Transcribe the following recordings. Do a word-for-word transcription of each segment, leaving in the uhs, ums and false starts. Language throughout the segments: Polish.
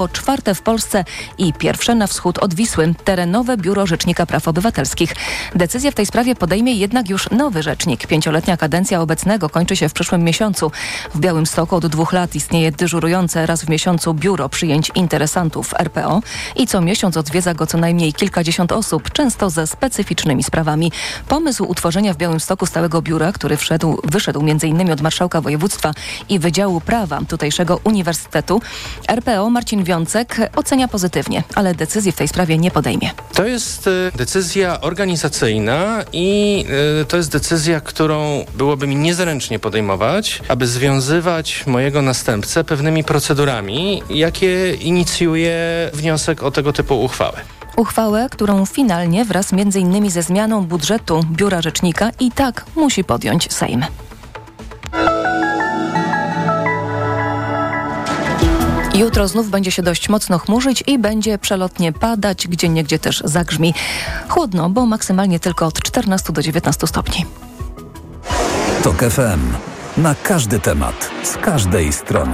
Po czwarte w Polsce i pierwsze na wschód od Wisły, terenowe Biuro Rzecznika Praw Obywatelskich. Decyzję w tej sprawie podejmie jednak już nowy rzecznik. Pięcioletnia kadencja obecnego kończy się w przyszłym miesiącu. W Białymstoku od dwóch lat istnieje dyżurujące raz w miesiącu biuro przyjęć interesantów R P O i co miesiąc odwiedza go co najmniej kilkadziesiąt osób, często ze specyficznymi sprawami. Pomysł utworzenia w Białymstoku stałego biura, który wszedł, wyszedł między innymi od marszałka województwa i Wydziału Prawa tutejszego Uniwersytetu R P O Marcin Wiącek ocenia pozytywnie, ale decyzji w tej sprawie nie podejmie. To jest y, decyzja organizacyjna i y, to jest decyzja, którą byłoby mi niezręcznie podejmować, aby związywać mojego następcę pewnymi procedurami, jakie inicjuje wniosek o tego typu uchwałę. Uchwałę, którą finalnie wraz między innymi ze zmianą budżetu Biura Rzecznika i tak musi podjąć Sejm. Jutro znów będzie się dość mocno chmurzyć i będzie przelotnie padać, gdzieniegdzie też zagrzmi. Chłodno, bo maksymalnie tylko od czternastu do dziewiętnastu stopni. Tok F M. Na każdy temat, z każdej strony.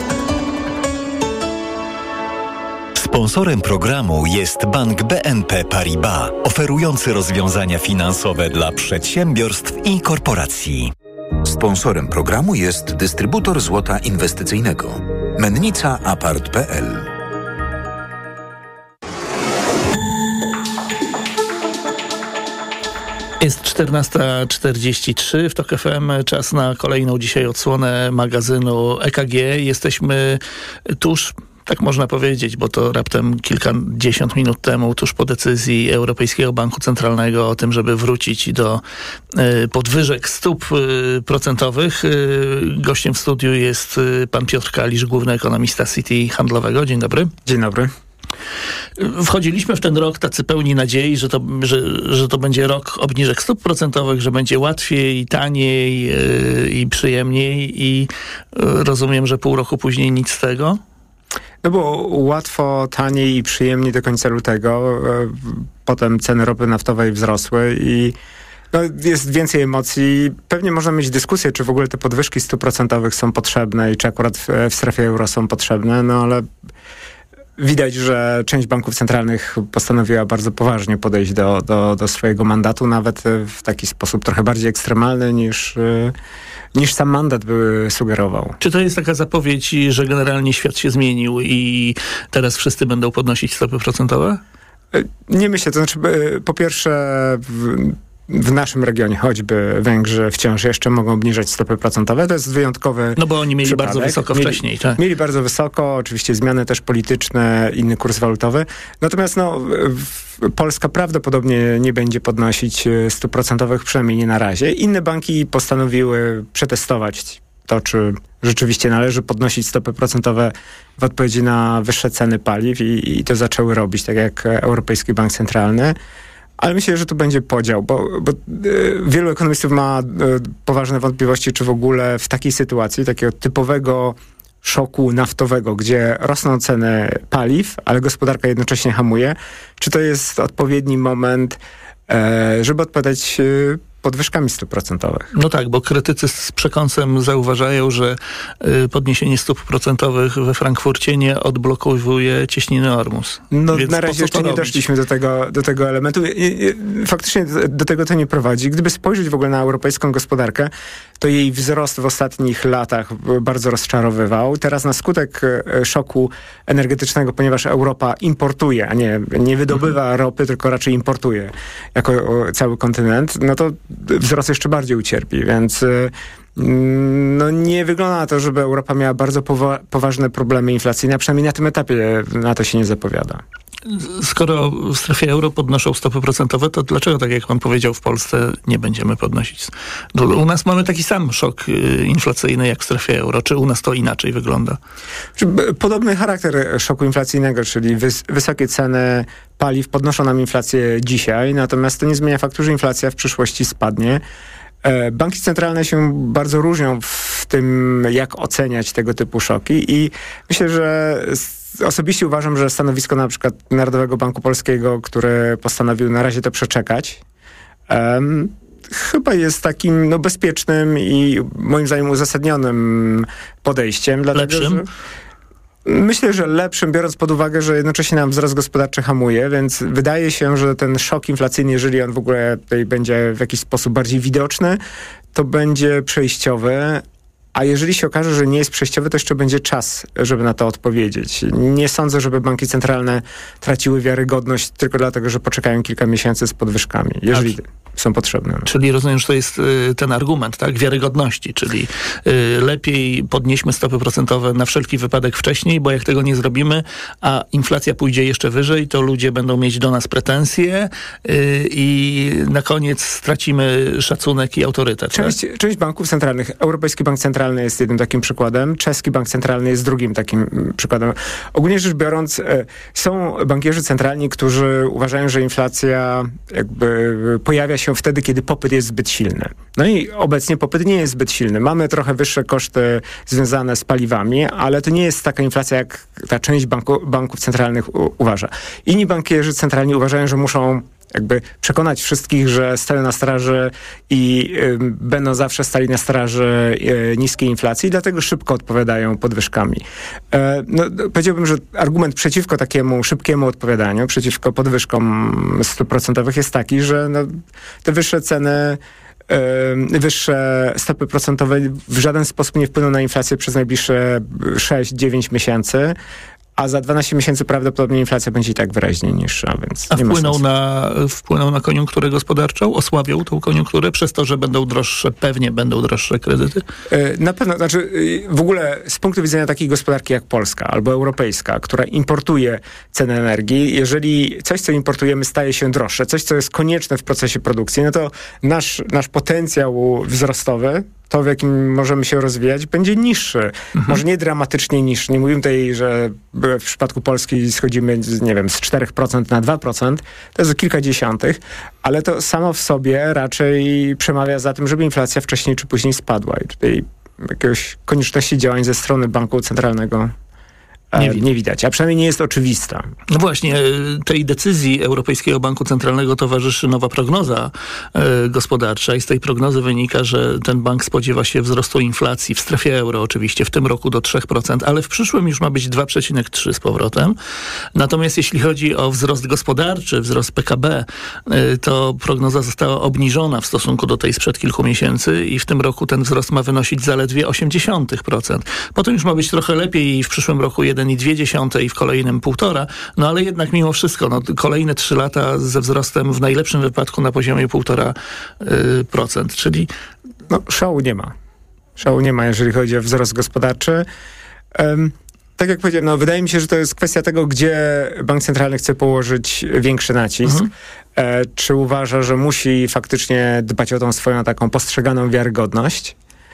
Sponsorem programu jest Bank B N P Paribas, oferujący rozwiązania finansowe dla przedsiębiorstw i korporacji. Sponsorem programu jest dystrybutor złota inwestycyjnego. Mennica Apart kropka p l. Jest czternasta czterdzieści trzy w Tok F M. Czas na kolejną dzisiaj odsłonę magazynu E K G. Jesteśmy tuż, tak można powiedzieć, bo to raptem kilkadziesiąt minut temu, tuż po decyzji Europejskiego Banku Centralnego o tym, żeby wrócić do y, podwyżek stóp y, procentowych. Y, gościem w studiu jest y, pan Piotr Kalisz, główny ekonomista Citi Handlowego. Dzień dobry. Dzień dobry. Wchodziliśmy w ten rok tacy pełni nadziei, że to, że, że to będzie rok obniżek stóp procentowych, że będzie łatwiej, taniej yy, i przyjemniej i yy, rozumiem, że pół roku później nic z tego. No bo łatwo, taniej i przyjemniej do końca lutego. Potem ceny ropy naftowej wzrosły i no, jest więcej emocji. Pewnie można mieć dyskusję, czy w ogóle te podwyżki stóp procentowych są potrzebne i czy akurat w, w strefie euro są potrzebne, no ale widać, że część banków centralnych postanowiła bardzo poważnie podejść do, do, do swojego mandatu, nawet w taki sposób trochę bardziej ekstremalny niż, niż sam mandat by sugerował. Czy to jest taka zapowiedź, że generalnie świat się zmienił i teraz wszyscy będą podnosić stopy procentowe? Nie myślę. To znaczy, po pierwsze, w, w naszym regionie choćby Węgrzy wciąż jeszcze mogą obniżać stopy procentowe. To jest wyjątkowy No bo oni mieli przypadek. bardzo wysoko mieli, wcześniej. Tak. Mieli bardzo wysoko, oczywiście zmiany też polityczne, inny kurs walutowy. Natomiast no, w, Polska prawdopodobnie nie będzie podnosić stóp procentowych, przynajmniej nie na razie. Inne banki postanowiły przetestować to, czy rzeczywiście należy podnosić stopy procentowe w odpowiedzi na wyższe ceny paliw i, i to zaczęły robić, tak jak Europejski Bank Centralny. Ale myślę, że tu będzie podział, bo, bo y, wielu ekonomistów ma y, poważne wątpliwości, czy w ogóle w takiej sytuacji, takiego typowego szoku naftowego, gdzie rosną ceny paliw, ale gospodarka jednocześnie hamuje, czy to jest odpowiedni moment, y, żeby odpowiadać y, podwyżkami stóp procentowych. No tak, bo krytycy z przekąsem zauważają, że y, podniesienie stóp procentowych we Frankfurcie nie odblokowuje cieśniny Ormus. No Więc na razie jeszcze nie robić? doszliśmy do tego, do tego elementu. Faktycznie do, do tego to nie prowadzi. Gdyby spojrzeć w ogóle na europejską gospodarkę, to jej wzrost w ostatnich latach bardzo rozczarowywał. Teraz na skutek szoku energetycznego, ponieważ Europa importuje, a nie, nie wydobywa mhm. ropy, tylko raczej importuje jako cały kontynent, no to wzrost jeszcze bardziej ucierpi, więc no nie wygląda na to, żeby Europa miała bardzo powa- poważne problemy inflacyjne, a przynajmniej na tym etapie na to się nie zapowiada. Skoro w strefie euro podnoszą stopy procentowe, to dlaczego, tak jak pan powiedział, w Polsce nie będziemy podnosić? U nas mamy taki sam szok inflacyjny jak w strefie euro. Czy u nas to inaczej wygląda? Podobny charakter szoku inflacyjnego, czyli wys- wysokie ceny paliw podnoszą nam inflację dzisiaj, natomiast to nie zmienia faktu, że inflacja w przyszłości spadnie. Banki centralne się bardzo różnią w tym, jak oceniać tego typu szoki i myślę, że osobiście uważam, że stanowisko na przykład Narodowego Banku Polskiego, które postanowił na razie to przeczekać, um, chyba jest takim no, bezpiecznym i moim zdaniem uzasadnionym podejściem. Dlatego, Lepszym? że Myślę, że lepszym, biorąc pod uwagę, że jednocześnie nam wzrost gospodarczy hamuje, więc wydaje się, że ten szok inflacyjny, jeżeli on w ogóle tutaj będzie w jakiś sposób bardziej widoczny, to będzie przejściowy. A jeżeli się okaże, że nie jest przejściowy, to jeszcze będzie czas, żeby na to odpowiedzieć. Nie sądzę, żeby banki centralne traciły wiarygodność tylko dlatego, że poczekają kilka miesięcy z podwyżkami, jeżeli A, są potrzebne. Czyli rozumiem, że to jest y, ten argument, tak, wiarygodności, czyli y, lepiej podnieśmy stopy procentowe na wszelki wypadek wcześniej, bo jak tego nie zrobimy, a inflacja pójdzie jeszcze wyżej, to ludzie będą mieć do nas pretensje y, i na koniec stracimy szacunek i autorytet. Część, tak? część banków centralnych, Europejski Bank Centralny jest jednym takim przykładem, Czeski Bank Centralny jest drugim takim przykładem. Ogólnie rzecz biorąc, są bankierzy centralni, którzy uważają, że inflacja jakby pojawia się wtedy, kiedy popyt jest zbyt silny. No i obecnie popyt nie jest zbyt silny. Mamy trochę wyższe koszty związane z paliwami, ale to nie jest taka inflacja, jak ta część banku, banków centralnych u, uważa. Inni bankierzy centralni uważają, że muszą jakby przekonać wszystkich, że stoją na straży i y, będą zawsze stali na straży y, niskiej inflacji, dlatego szybko odpowiadają podwyżkami. E, no, powiedziałbym, że argument przeciwko takiemu szybkiemu odpowiadaniu, przeciwko podwyżkom stóp procentowych jest taki, że no, te wyższe ceny wyższe stopy procentowe w żaden sposób nie wpłyną na inflację przez najbliższe sześć dziewięć miesięcy, a za dwanaście miesięcy prawdopodobnie inflacja będzie i tak wyraźnie niższa, więc A nie wpłynął ma na, wpłynął na koniunkturę gospodarczą? Osłabiał tą koniunkturę przez to, że będą droższe, pewnie będą droższe kredyty? Na pewno, znaczy w ogóle z punktu widzenia takiej gospodarki jak Polska albo europejska, która importuje cenę energii, jeżeli coś, co importujemy, staje się droższe, coś, co jest konieczne w procesie produkcji, no to nasz, nasz potencjał wzrostowy, to w jakim możemy się rozwijać, będzie niższy. Mhm. Może nie dramatycznie niższy. Nie mówimy tutaj, że w przypadku Polski schodzimy, nie wiem, z czterech procent na dwa procent. To jest o kilka dziesiątych, ale to samo w sobie raczej przemawia za tym, żeby inflacja wcześniej czy później spadła. I tutaj jakiegoś konieczności działań ze strony banku centralnego Nie, nie widać, a przynajmniej nie jest oczywista. No właśnie, tej decyzji Europejskiego Banku Centralnego towarzyszy nowa prognoza e, gospodarcza i z tej prognozy wynika, że ten bank spodziewa się wzrostu inflacji w strefie euro oczywiście w tym roku do trzy procent, ale w przyszłym już ma być dwa przecinek trzy z powrotem. Natomiast jeśli chodzi o wzrost gospodarczy, wzrost P K B, e, to prognoza została obniżona w stosunku do tej sprzed kilku miesięcy i w tym roku ten wzrost ma wynosić zaledwie osiem procent. Potem już ma być trochę lepiej i w przyszłym roku jeden i dwie dziesiąte i w kolejnym półtora, no ale jednak mimo wszystko, no, kolejne trzy lata ze wzrostem w najlepszym wypadku na poziomie półtora procent, czyli... No, szału nie ma. Szału nie ma, jeżeli chodzi o wzrost gospodarczy. Um, tak jak powiedziałem, no, wydaje mi się, że to jest kwestia tego, gdzie bank centralny chce położyć większy nacisk. Mhm. E, czy uważa, że musi faktycznie dbać o tą swoją taką postrzeganą wiarygodność?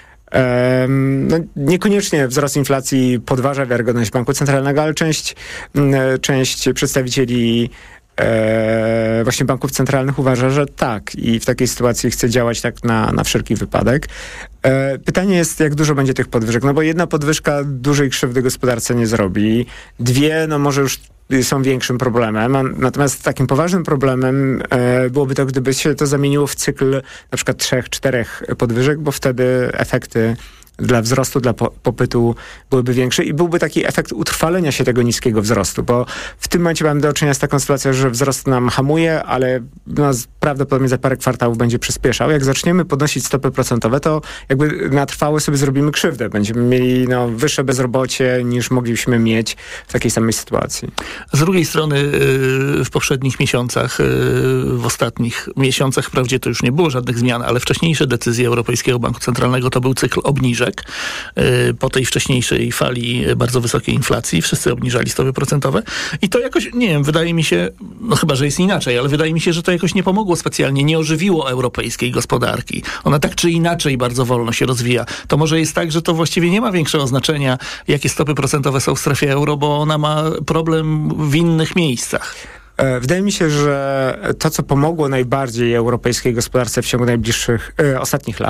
No, niekoniecznie wzrost inflacji podważa wiarygodność banku centralnego, ale część, część przedstawicieli e, właśnie banków centralnych uważa, że tak i w takiej sytuacji chce działać tak na, na wszelki wypadek. E, pytanie jest, jak dużo będzie tych podwyżek, no bo jedna podwyżka dużej krzywdy gospodarce nie zrobi, dwie, no może już są większym problemem. Natomiast takim poważnym problemem e, byłoby to, gdyby się to zamieniło w cykl na przykład trzech, czterech podwyżek, bo wtedy efekty dla wzrostu, dla po- popytu byłyby większe i byłby taki efekt utrwalenia się tego niskiego wzrostu, bo w tym momencie mamy do czynienia z taką sytuacją, że wzrost nam hamuje, ale no, prawdopodobnie za parę kwartałów będzie przyspieszał. Jak zaczniemy podnosić stopy procentowe, to jakby na trwałe sobie zrobimy krzywdę. Będziemy mieli no, wyższe bezrobocie niż moglibyśmy mieć w takiej samej sytuacji. Z drugiej strony w poprzednich miesiącach, w ostatnich miesiącach wprawdzie to już nie było żadnych zmian, ale wcześniejsze decyzje Europejskiego Banku Centralnego to był cykl obniżek. Po tej wcześniejszej fali bardzo wysokiej inflacji wszyscy obniżali stopy procentowe i to jakoś, nie wiem, wydaje mi się, no chyba, że jest inaczej, ale wydaje mi się, że to jakoś nie pomogło specjalnie, nie ożywiło europejskiej gospodarki. Ona tak czy inaczej bardzo wolno się rozwija. To może jest tak, że to właściwie nie ma większego znaczenia, jakie stopy procentowe są w strefie euro, bo ona ma problem w innych miejscach. Wydaje mi się, że to, co pomogło najbardziej europejskiej gospodarce w ciągu najbliższych, e, ostatnich lat,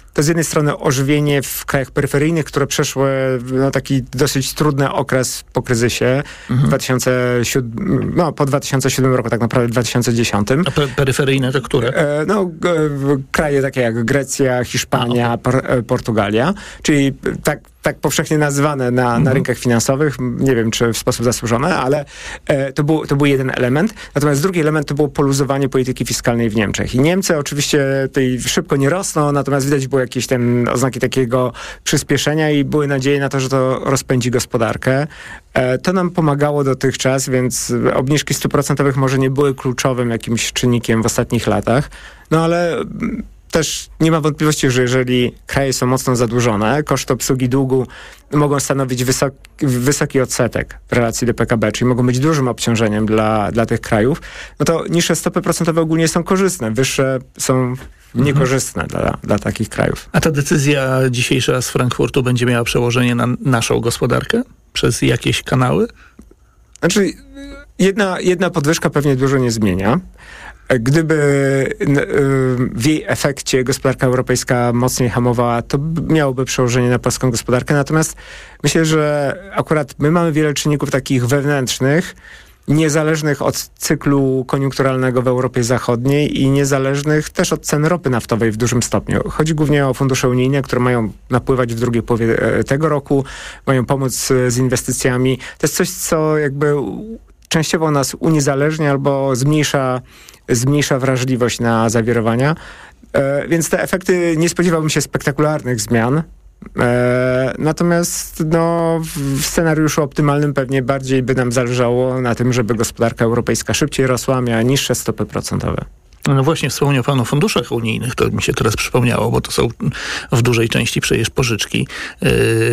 to z jednej strony ożywienie w krajach peryferyjnych, które przeszły no, taki dosyć trudny okres po kryzysie mhm. dwa tysiące siódmym, no, po dwa tysiące siódmym roku, tak naprawdę dwa tysiące dziesiątym. A pe- peryferyjne to które? E, no, g- kraje takie jak Grecja, Hiszpania, A, okay. por- Portugalia, czyli tak tak powszechnie nazywane na, mhm. na rynkach finansowych, nie wiem czy w sposób zasłużony, ale e, to, był, to był jeden element. Natomiast drugi element to było poluzowanie polityki fiskalnej w Niemczech. I Niemcy oczywiście tej szybko nie rosną, natomiast widać było jakieś tam oznaki takiego przyspieszenia i były nadzieje na to, że to rozpędzi gospodarkę. E, to nam pomagało dotychczas, więc obniżki stóp procentowych może nie były kluczowym jakimś czynnikiem w ostatnich latach, no ale też nie ma wątpliwości, że jeżeli kraje są mocno zadłużone, koszty obsługi długu mogą stanowić wysoki, wysoki odsetek w relacji do P K B, czyli mogą być dużym obciążeniem dla, dla tych krajów, no to niższe stopy procentowe ogólnie są korzystne, wyższe są niekorzystne mhm. dla, dla takich krajów. A ta decyzja dzisiejsza z Frankfurtu będzie miała przełożenie na naszą gospodarkę przez jakieś kanały? Znaczy, jedna, jedna podwyżka pewnie dużo nie zmienia. Gdyby w jej efekcie gospodarka europejska mocniej hamowała, to miałoby przełożenie na polską gospodarkę. Natomiast myślę, że akurat my mamy wiele czynników takich wewnętrznych, niezależnych od cyklu koniunkturalnego w Europie Zachodniej i niezależnych też od cen ropy naftowej w dużym stopniu. Chodzi głównie o fundusze unijne, które mają napływać w drugiej połowie tego roku, mają pomóc z inwestycjami. To jest coś, co jakby częściowo nas uniezależnia albo zmniejsza, zmniejsza wrażliwość na zawirowania. E, więc te efekty, nie spodziewałbym się spektakularnych zmian. E, natomiast no, w scenariuszu optymalnym pewnie bardziej by nam zależało na tym, żeby gospodarka europejska szybciej rosła, miała niższe stopy procentowe. No właśnie wspomniał pan o funduszach unijnych, to mi się teraz przypomniało, bo to są w dużej części przecież pożyczki yy,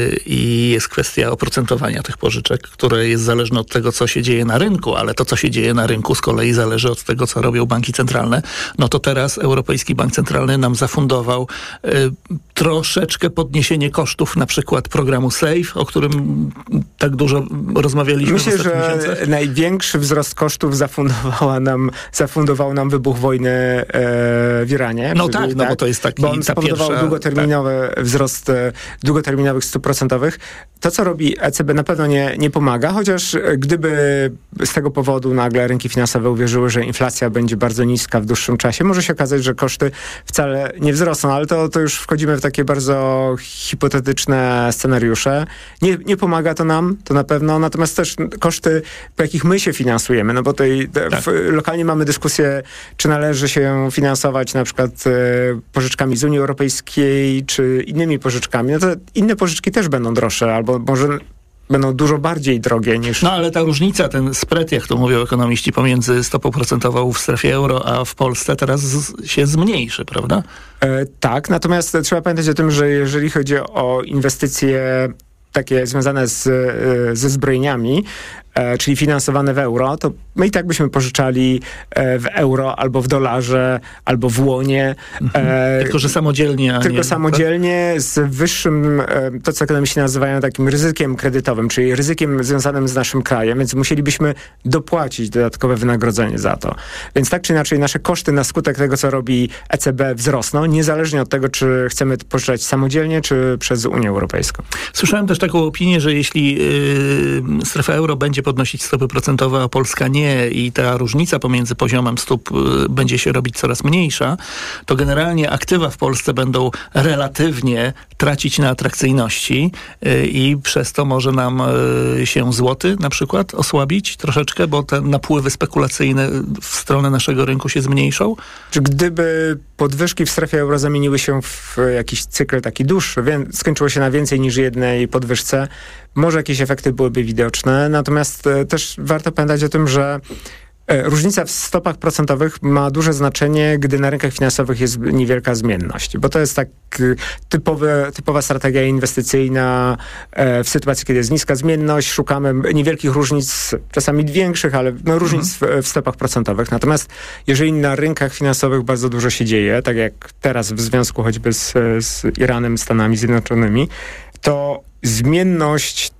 i jest kwestia oprocentowania tych pożyczek, które jest zależne od tego, co się dzieje na rynku, ale to, co się dzieje na rynku z kolei zależy od tego, co robią banki centralne. No to teraz Europejski Bank Centralny nam zafundował yy, troszeczkę podniesienie kosztów, na przykład programu SAFE, o którym tak dużo rozmawialiśmy Myślę, w ostatnich że miesiącach. Największy wzrost kosztów zafundowała nam, zafundował nam wybuch wojny e, w Iranie. No tak, no tak, bo to jest taki bo on spowodował pierwsza, długoterminowy tak. wzrost e, długoterminowych stóp procentowych. To, co robi E C B, na pewno nie, nie pomaga, chociaż gdyby z tego powodu nagle rynki finansowe uwierzyły, że inflacja będzie bardzo niska w dłuższym czasie, może się okazać, że koszty wcale nie wzrosną, ale to, to już wchodzimy w takie bardzo hipotetyczne scenariusze. Nie, nie pomaga to nam, to na pewno, natomiast też koszty, po jakich my się finansujemy, no bo tutaj tak. w, lokalnie mamy dyskusję, czy należy się finansować na przykład e, pożyczkami z Unii Europejskiej, czy innymi pożyczkami. No to inne pożyczki też będą droższe, albo może będą dużo bardziej drogie niż... No ale ta różnica, ten spread, jak to mówią ekonomiści, pomiędzy stopą procentową w strefie euro, a w Polsce teraz z, się zmniejszy, prawda? E, tak, natomiast trzeba pamiętać o tym, że jeżeli chodzi o inwestycje takie związane z, ze zbrojeniami, e, czyli finansowane w euro, to my i tak byśmy pożyczali e, w euro, albo w dolarze, albo w łonie. E, tylko, że samodzielnie. Tylko nie, samodzielnie z wyższym, e, to co ekonomiści nazywają takim ryzykiem kredytowym, czyli ryzykiem związanym z naszym krajem, więc musielibyśmy dopłacić dodatkowe wynagrodzenie za to. Więc tak czy inaczej nasze koszty na skutek tego, co robi E C B, wzrosną, niezależnie od tego, czy chcemy pożyczać samodzielnie, czy przez Unię Europejską. Słyszałem też taką opinię, że jeśli yy, strefa euro będzie podnosić stopy procentowe, a Polska nie i ta różnica pomiędzy poziomem stóp yy, będzie się robić coraz mniejsza, to generalnie aktywa w Polsce będą relatywnie tracić na atrakcyjności yy, i przez to może nam yy, się złoty na przykład osłabić troszeczkę, bo te napływy spekulacyjne w stronę naszego rynku się zmniejszą. Czy gdyby podwyżki w strefie euro zamieniły się w jakiś cykl taki dłuższy, skończyło się na więcej niż jednej podwyżce, może jakieś efekty byłyby widoczne, natomiast e, też warto pamiętać o tym, że e, różnica w stopach procentowych ma duże znaczenie, gdy na rynkach finansowych jest niewielka zmienność, bo to jest tak e, typowe, typowa strategia inwestycyjna e, w sytuacji, kiedy jest niska zmienność, szukamy niewielkich różnic, czasami większych, ale no, różnic mhm. w, w stopach procentowych. Natomiast jeżeli na rynkach finansowych bardzo dużo się dzieje, tak jak teraz w związku choćby z, z Iranem, Stanami Zjednoczonymi, to zmienność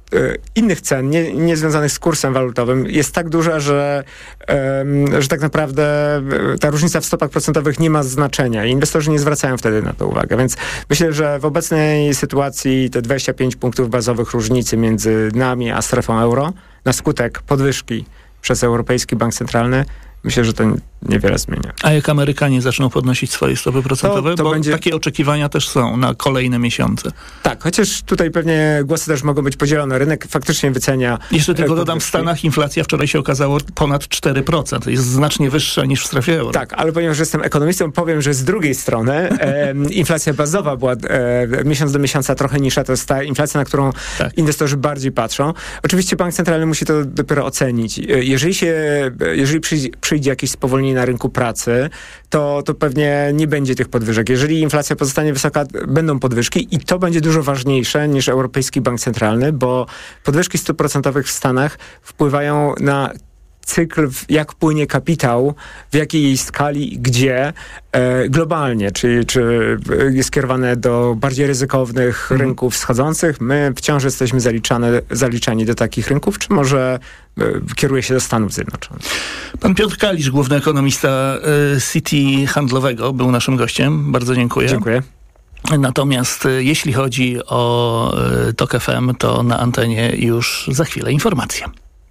innych cen, nie, nie związanych z kursem walutowym, jest tak duża, że, że tak naprawdę ta różnica w stopach procentowych nie ma znaczenia i inwestorzy nie zwracają wtedy na to uwagę. Więc myślę, że w obecnej sytuacji te dwadzieścia pięć punktów bazowych różnicy między nami a strefą euro na skutek podwyżki przez Europejski Bank Centralny, myślę, że to niewiele zmienia. A jak Amerykanie zaczną podnosić swoje stopy procentowe? To, to bo będzie... takie oczekiwania też są na kolejne miesiące. Tak, chociaż tutaj pewnie głosy też mogą być podzielone. Rynek faktycznie wycenia... Jeszcze tylko dodam, w Stanach inflacja wczoraj się okazało ponad cztery procent. Jest znacznie wyższa niż w strefie euro. Tak, ale ponieważ jestem ekonomistą, powiem, że z drugiej strony e, inflacja bazowa była e, miesiąc do miesiąca trochę niższa. To jest ta inflacja, na którą tak. inwestorzy bardziej patrzą. Oczywiście Bank Centralny musi to dopiero ocenić. Jeżeli się, jeżeli przyjdzie, przyjdzie jakieś spowolnienie na rynku pracy, to, to pewnie nie będzie tych podwyżek. Jeżeli inflacja pozostanie wysoka, będą podwyżki i to będzie dużo ważniejsze niż Europejski Bank Centralny, bo podwyżki stóp procentowych w Stanach wpływają na cykl, jak płynie kapitał, w jakiej skali, gdzie, e, globalnie, czyli czy jest kierowane do bardziej ryzykownych mm. rynków wschodzących. My wciąż jesteśmy zaliczane, zaliczani do takich rynków, czy może e, kieruje się do Stanów Zjednoczonych? Pan Piotr Kalisz, główny ekonomista e, Citi Handlowego, był naszym gościem. Bardzo dziękuję. Dziękuję. Natomiast e, jeśli chodzi o e, Tok F M, to na antenie już za chwilę informacje.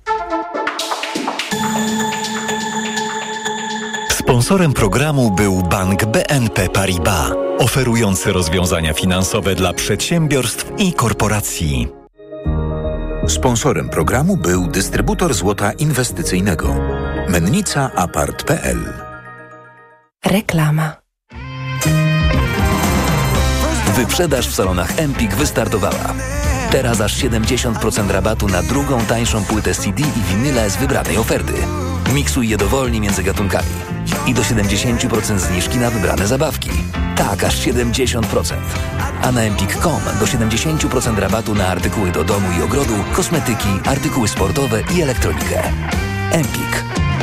Sponsorem programu był Bank B N P Paribas, oferujący rozwiązania finansowe dla przedsiębiorstw i korporacji. Sponsorem programu był dystrybutor złota inwestycyjnego Mennica Apart kropka p l. Reklama. Wyprzedaż w salonach Empik wystartowała. Teraz aż siedemdziesiąt procent rabatu na drugą tańszą płytę C D i winyle z wybranej oferty. Miksuj je dowolnie między gatunkami. I do siedemdziesiąt procent zniżki na wybrane zabawki. Tak, aż siedemdziesiąt procent. A na empik kropka com do siedemdziesiąt procent rabatu na artykuły do domu i ogrodu, kosmetyki, artykuły sportowe i elektronikę. Empik.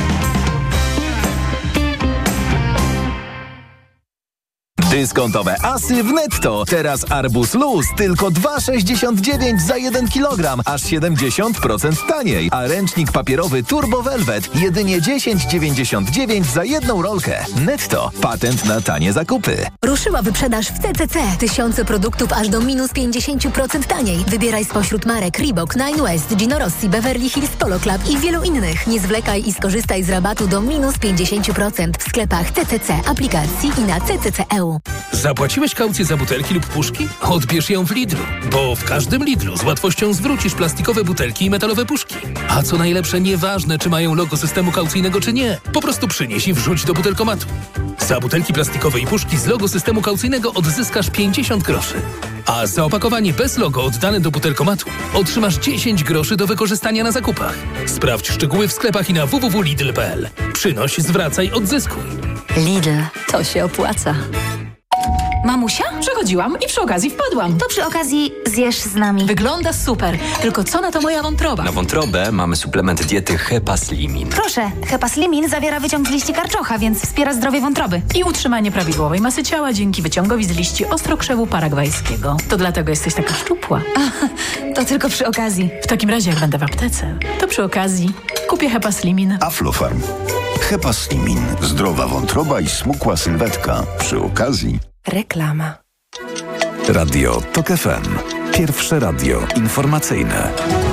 Dyskontowe asy w Netto. Teraz arbuz luz tylko dwa sześćdziesiąt dziewięć za jeden kilogram, aż siedemdziesiąt procent taniej. A ręcznik papierowy Turbo Velvet jedynie dziesięć dziewięćdziesiąt dziewięć za jedną rolkę. Netto. Patent na tanie zakupy. Ruszyła wyprzedaż w C C C. Tysiące produktów aż do minus pięćdziesiąt procent taniej. Wybieraj spośród marek Reebok, Nine West, Gino Rossi, Beverly Hills Polo Club i wielu innych. Nie zwlekaj i skorzystaj z rabatu do minus pięćdziesiąt procent w sklepach C C C, aplikacji i na C C C kropka e u. Zapłaciłeś kaucję za butelki lub puszki? Odbierz ją w Lidlu, bo w każdym Lidlu z łatwością zwrócisz plastikowe butelki i metalowe puszki. A co najlepsze, nieważne czy mają logo systemu kaucyjnego czy nie, po prostu przynieś i wrzuć do butelkomatu. Za butelki plastikowe i puszki z logo systemu kaucyjnego odzyskasz pięćdziesiąt groszy. A za opakowanie bez logo oddane do butelkomatu otrzymasz dziesięć groszy do wykorzystania na zakupach. Sprawdź szczegóły w sklepach i na w w w kropka lidl kropka p l. Przynoś, zwracaj, odzyskuj. Lidl, to się opłaca. Mamusia? Przechodziłam i przy okazji wpadłam. To przy okazji zjesz z nami. Wygląda super, tylko co na to moja wątroba? Na wątrobę mamy suplement diety Hepaslimin. Proszę, Hepaslimin zawiera wyciąg z liści karczocha, więc wspiera zdrowie wątroby. I utrzymanie prawidłowej masy ciała dzięki wyciągowi z liści ostrokrzewu paragwajskiego. To dlatego jesteś taka szczupła. A, to tylko przy okazji. W takim razie jak będę w aptece, to przy okazji kupię Hepaslimin. Aflofarm. Hepaslimin. Zdrowa wątroba i smukła sylwetka. Przy okazji... Reklama. Radio Tok F M. Pierwsze radio informacyjne.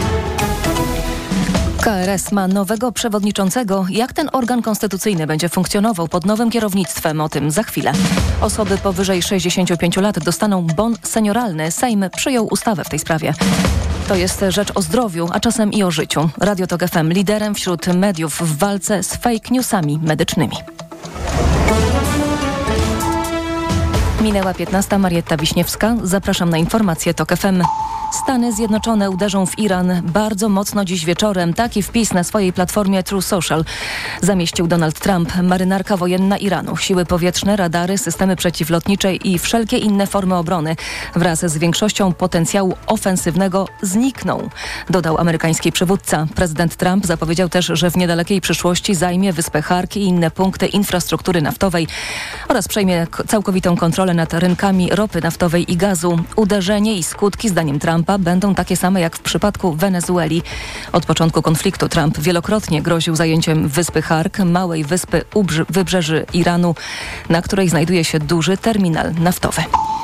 K R S ma nowego przewodniczącego. Jak ten organ konstytucyjny będzie funkcjonował pod nowym kierownictwem? O tym za chwilę. Osoby powyżej sześćdziesięciu pięciu lat dostaną bon senioralny. Sejm przyjął ustawę w tej sprawie. To jest rzecz o zdrowiu, a czasem i o życiu. Radio Tok F M liderem wśród mediów w walce z fake newsami medycznymi. Minęła piętnasta, Marietta Wiśniewska. Zapraszam na informacje Tok F M. Stany Zjednoczone uderzą w Iran bardzo mocno dziś wieczorem. Taki wpis na swojej platformie True Social zamieścił Donald Trump. Marynarka wojenna Iranu, siły powietrzne, radary, systemy przeciwlotnicze i wszelkie inne formy obrony wraz z większością potencjału ofensywnego znikną, dodał amerykański przywódca. Prezydent Trump zapowiedział też, że w niedalekiej przyszłości zajmie wyspę Hark i inne punkty infrastruktury naftowej oraz przejmie całkowitą kontrolę nad rynkami ropy naftowej i gazu. Uderzenie i skutki, zdaniem Trumpa, Trumpa będą takie same jak w przypadku Wenezueli. Od początku konfliktu Trump wielokrotnie groził zajęciem wyspy Hark, małej wyspy u wybrzeży Iranu, na której znajduje się duży terminal naftowy.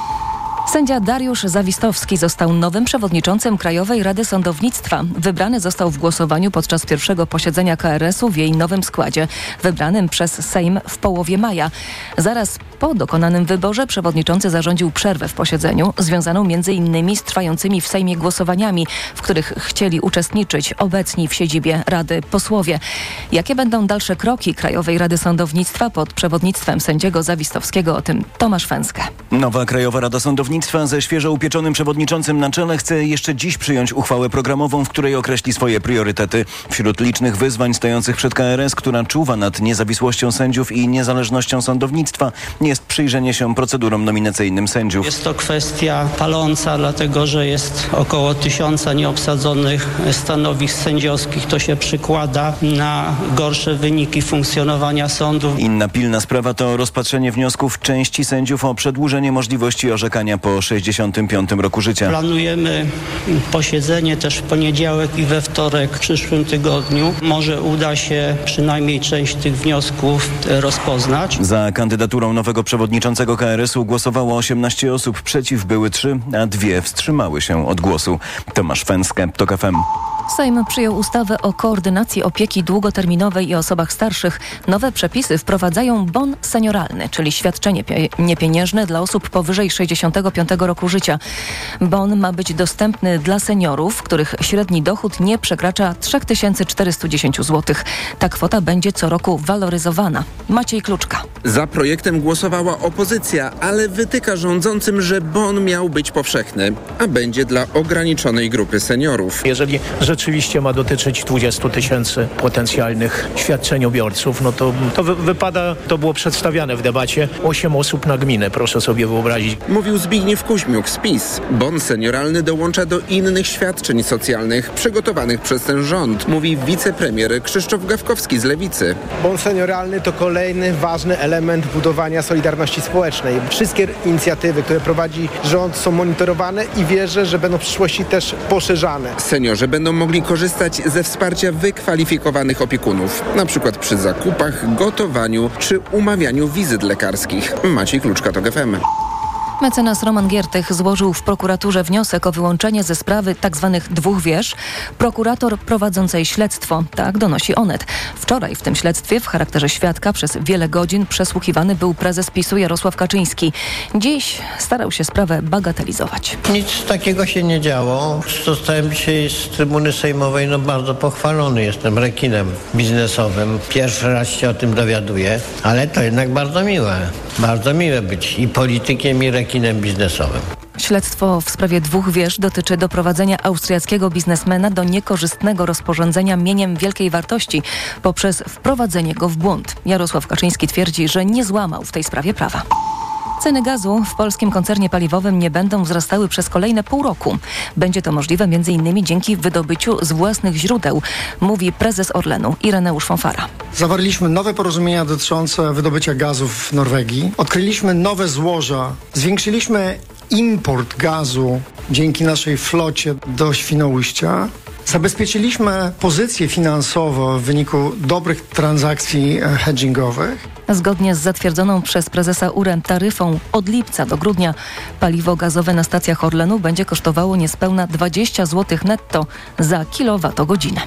Sędzia Dariusz Zawistowski został nowym przewodniczącym Krajowej Rady Sądownictwa. Wybrany został w głosowaniu podczas pierwszego posiedzenia K R S-u w jej nowym składzie, wybranym przez Sejm w połowie maja. Zaraz po dokonanym wyborze przewodniczący zarządził przerwę w posiedzeniu, związaną między innymi z trwającymi w Sejmie głosowaniami, w których chcieli uczestniczyć obecni w siedzibie Rady posłowie. Jakie będą dalsze kroki Krajowej Rady Sądownictwa pod przewodnictwem sędziego Zawistowskiego? O tym Tomasz Fęskę. Nowa Krajowa Rada Sądownictwa ze świeżo upieczonym przewodniczącym na czele chce jeszcze dziś przyjąć uchwałę programową, w której określi swoje priorytety. Wśród licznych wyzwań stojących przed K R S, która czuwa nad niezawisłością sędziów i niezależnością sądownictwa, jest przyjrzenie się procedurom nominacyjnym sędziów. Jest to kwestia paląca, dlatego że jest około tysiąca nieobsadzonych stanowisk sędziowskich. To się przykłada na gorsze wyniki funkcjonowania sądów. Inna pilna sprawa to rozpatrzenie wniosków części sędziów o przedłużenie możliwości orzekania po sześćdziesiątym piątym roku życia. Planujemy posiedzenie też w poniedziałek i we wtorek w przyszłym tygodniu. Może uda się przynajmniej część tych wniosków rozpoznać. Za kandydaturą nowego przewodniczącego K R S-u głosowało osiemnaście osób, przeciw były trzy, a dwie wstrzymały się od głosu. Tomasz Fęskę, TOK F M. Sejm przyjął ustawę o koordynacji opieki długoterminowej i osobach starszych. Nowe przepisy wprowadzają bon senioralny, czyli świadczenie pie- niepieniężne dla osób powyżej sześćdziesiątego piątego roku życia. Bon ma być dostępny dla seniorów, których średni dochód nie przekracza trzy tysiące czterysta dziesięć złotych. Ta kwota będzie co roku waloryzowana. Maciej Kluczka. Za projektem głosowała opozycja, ale wytyka rządzącym, że bon miał być powszechny, a będzie dla ograniczonej grupy seniorów. Jeżeli rzeczywiście ma dotyczyć dwudziestu tysięcy potencjalnych świadczeniobiorców, no to, to wy, wypada, to było przedstawiane w debacie, osiem osób na gminę, proszę sobie wyobrazić. Mówił Zbigniew Kuźmiuk z PiS. Bon senioralny dołącza do innych świadczeń socjalnych przygotowanych przez ten rząd, mówi wicepremier Krzysztof Gawkowski z Lewicy. Bon senioralny to kolejny ważny element budowania solidarności społecznej. Wszystkie inicjatywy, które prowadzi rząd, są monitorowane i wierzę, że będą w przyszłości też poszerzane. Seniorzy będą mogli korzystać ze wsparcia wykwalifikowanych opiekunów, na przykład przy zakupach, gotowaniu czy umawianiu wizyt lekarskich. Maciej Kluczka, TOK F M. Mecenas Roman Giertych złożył w prokuraturze wniosek o wyłączenie ze sprawy tzw. dwóch wież prokurator prowadzącej śledztwo. Tak donosi Onet. Wczoraj w tym śledztwie w charakterze świadka przez wiele godzin przesłuchiwany był prezes PiSu Jarosław Kaczyński. Dziś starał się sprawę bagatelizować. Nic takiego się nie działo. Zostałem dzisiaj z trybuny sejmowej no bardzo pochwalony. Jestem rekinem biznesowym. Pierwszy raz się o tym dowiaduję, ale to jednak bardzo miłe. Bardzo miłe być i politykiem, i rekinem biznesowym. Śledztwo w sprawie dwóch wież dotyczy doprowadzenia austriackiego biznesmena do niekorzystnego rozporządzenia mieniem wielkiej wartości poprzez wprowadzenie go w błąd. Jarosław Kaczyński twierdzi, że nie złamał w tej sprawie prawa. Ceny gazu w polskim koncernie paliwowym nie będą wzrastały przez kolejne pół roku. Będzie to możliwe m.in. dzięki wydobyciu z własnych źródeł, mówi prezes Orlenu Ireneusz Fonfara. Zawarliśmy nowe porozumienia dotyczące wydobycia gazu w Norwegii. Odkryliśmy nowe złoża. Zwiększyliśmy import gazu dzięki naszej flocie do Świnoujścia. Zabezpieczyliśmy pozycję finansową w wyniku dobrych transakcji hedgingowych. Zgodnie z zatwierdzoną przez prezesa U R E taryfą od lipca do grudnia paliwo gazowe na stacjach Orlenu będzie kosztowało niespełna dwadzieścia złotych netto za kilowatogodzinę.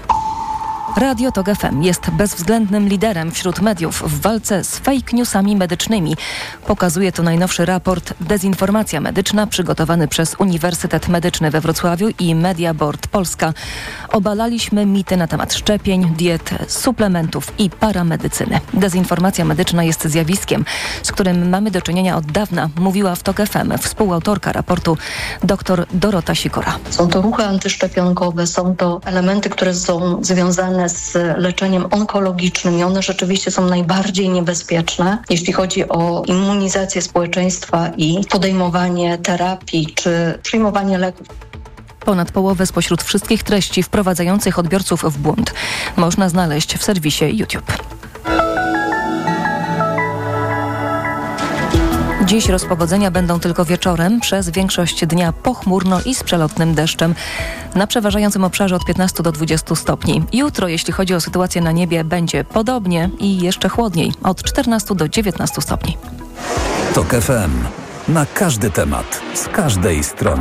Radio TOK F M jest bezwzględnym liderem wśród mediów w walce z fake newsami medycznymi. Pokazuje to najnowszy raport Dezinformacja medyczna przygotowany przez Uniwersytet Medyczny we Wrocławiu i Mediaboard Polska. Obalaliśmy mity na temat szczepień, diet, suplementów i paramedycyny. Dezinformacja medyczna jest zjawiskiem, z którym mamy do czynienia od dawna, mówiła w TOK F M współautorka raportu dr Dorota Sikora. Są to ruchy antyszczepionkowe, są to elementy, które są związane z leczeniem onkologicznym i one rzeczywiście są najbardziej niebezpieczne, jeśli chodzi o immunizację społeczeństwa i podejmowanie terapii czy przyjmowanie leków. Ponad połowę spośród wszystkich treści wprowadzających odbiorców w błąd można znaleźć w serwisie YouTube. Dziś rozpogodzenia będą tylko wieczorem, przez większość dnia pochmurno i z przelotnym deszczem. Na przeważającym obszarze od piętnastu do dwudziestu stopni. Jutro, jeśli chodzi o sytuację na niebie, będzie podobnie i jeszcze chłodniej, od czternastu do dziewiętnastu stopni. Tok F M. Na każdy temat, z każdej strony.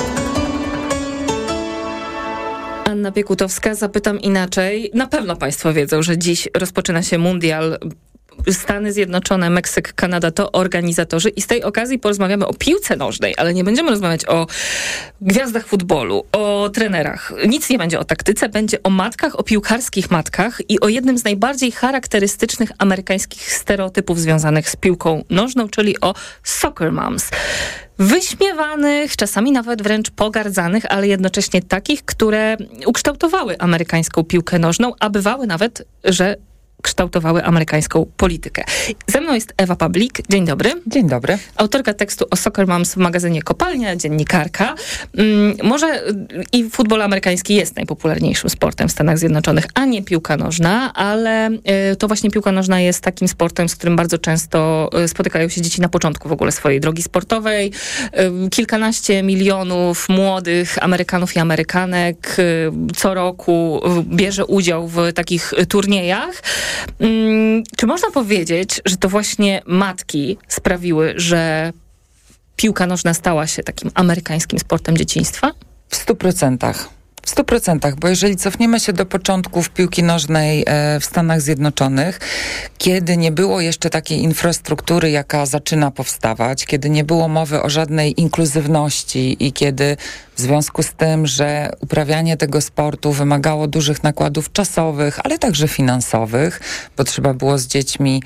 Anna Piekutowska, zapytam inaczej. Na pewno Państwo wiedzą, że dziś rozpoczyna się mundial. Stany Zjednoczone, Meksyk, Kanada to organizatorzy i z tej okazji porozmawiamy o piłce nożnej, ale nie będziemy rozmawiać o gwiazdach futbolu, o trenerach. Nic nie będzie o taktyce, będzie o matkach, o piłkarskich matkach i o jednym z najbardziej charakterystycznych amerykańskich stereotypów związanych z piłką nożną, czyli o soccer moms. Wyśmiewanych, czasami nawet wręcz pogardzanych, ale jednocześnie takich, które ukształtowały amerykańską piłkę nożną, a bywały nawet, że kształtowały amerykańską politykę. Ze mną jest Ewa Pawlik. Dzień dobry. Dzień dobry. Autorka tekstu o Soccer Moms w magazynie Kopalnia, dziennikarka. Hmm, może i futbol amerykański jest najpopularniejszym sportem w Stanach Zjednoczonych, a nie piłka nożna, ale y, to właśnie piłka nożna jest takim sportem, z którym bardzo często y, spotykają się dzieci na początku w ogóle swojej drogi sportowej. Y, kilkanaście milionów młodych Amerykanów i Amerykanek y, co roku y, bierze udział w takich y, turniejach. Hmm, czy można powiedzieć, że to właśnie matki sprawiły, że piłka nożna stała się takim amerykańskim sportem dzieciństwa? W stu procentach. W stu procentach, bo jeżeli cofniemy się do początków piłki nożnej e, w Stanach Zjednoczonych, kiedy nie było jeszcze takiej infrastruktury, jaka zaczyna powstawać, kiedy nie było mowy o żadnej inkluzywności i kiedy w związku z tym, że uprawianie tego sportu wymagało dużych nakładów czasowych, ale także finansowych, bo trzeba było z dziećmi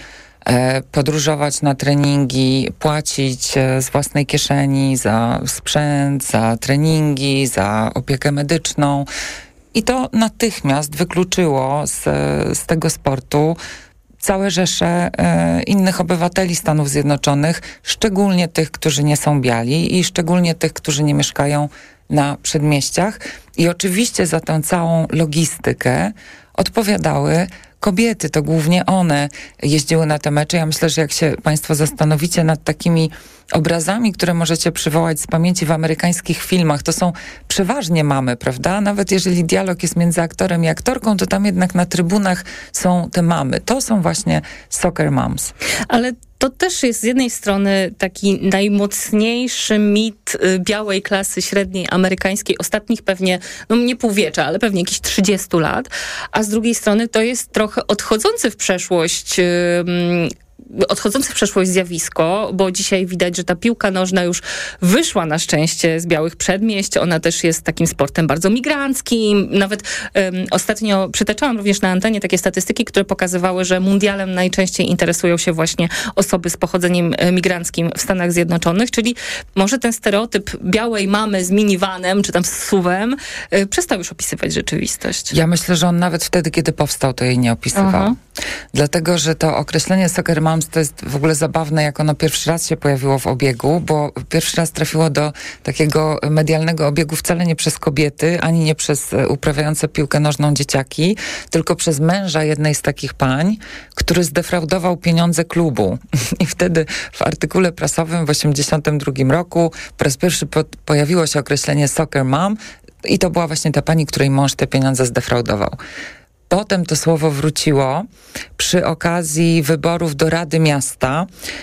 podróżować na treningi, płacić z własnej kieszeni za sprzęt, za treningi, za opiekę medyczną. I to natychmiast wykluczyło z, z tego sportu całe rzesze e, innych obywateli Stanów Zjednoczonych, szczególnie tych, którzy nie są biali i szczególnie tych, którzy nie mieszkają na przedmieściach. I oczywiście za tę całą logistykę odpowiadały kobiety, to głównie one jeździły na te mecze. Ja myślę, że jak się Państwo zastanowicie nad takimi obrazami, które możecie przywołać z pamięci w amerykańskich filmach, to są przeważnie mamy, prawda? Nawet jeżeli dialog jest między aktorem i aktorką, to tam jednak na trybunach są te mamy. To są właśnie soccer moms. Ale to też jest z jednej strony taki najmocniejszy mit y, białej klasy średniej amerykańskiej ostatnich pewnie, no nie półwiecza, ale pewnie jakieś trzydziestu lat, a z drugiej strony to jest trochę odchodzący w przeszłość y, odchodzące w przeszłość zjawisko, bo dzisiaj widać, że ta piłka nożna już wyszła na szczęście z białych przedmieść. Ona też jest takim sportem bardzo migranckim. Nawet um, ostatnio przytaczałam również na antenie takie statystyki, które pokazywały, że mundialem najczęściej interesują się właśnie osoby z pochodzeniem migranckim w Stanach Zjednoczonych, czyli może ten stereotyp białej mamy z minivanem, czy tam z suwem, y, przestał już opisywać rzeczywistość. Ja myślę, że on nawet wtedy, kiedy powstał, to jej nie opisywał. Aha. Dlatego, że to określenie soccer moms to jest w ogóle zabawne, jak ono pierwszy raz się pojawiło w obiegu, bo pierwszy raz trafiło do takiego medialnego obiegu wcale nie przez kobiety, ani nie przez uprawiające piłkę nożną dzieciaki, tylko przez męża jednej z takich pań, który zdefraudował pieniądze klubu. I wtedy w artykule prasowym w osiemdziesiątym drugim roku po raz pierwszy po- pojawiło się określenie soccer mom i to była właśnie ta pani, której mąż te pieniądze zdefraudował. Potem to słowo wróciło przy okazji wyborów do Rady Miasta,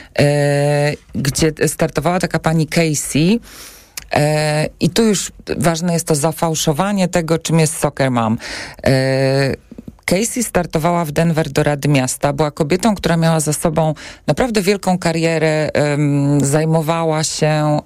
e, gdzie startowała taka pani Casey. E, I tu już ważne jest to zafałszowanie tego, czym jest soccer mom. E, Casey startowała w Denver do Rady Miasta. Była kobietą, która miała za sobą naprawdę wielką karierę, um, zajmowała się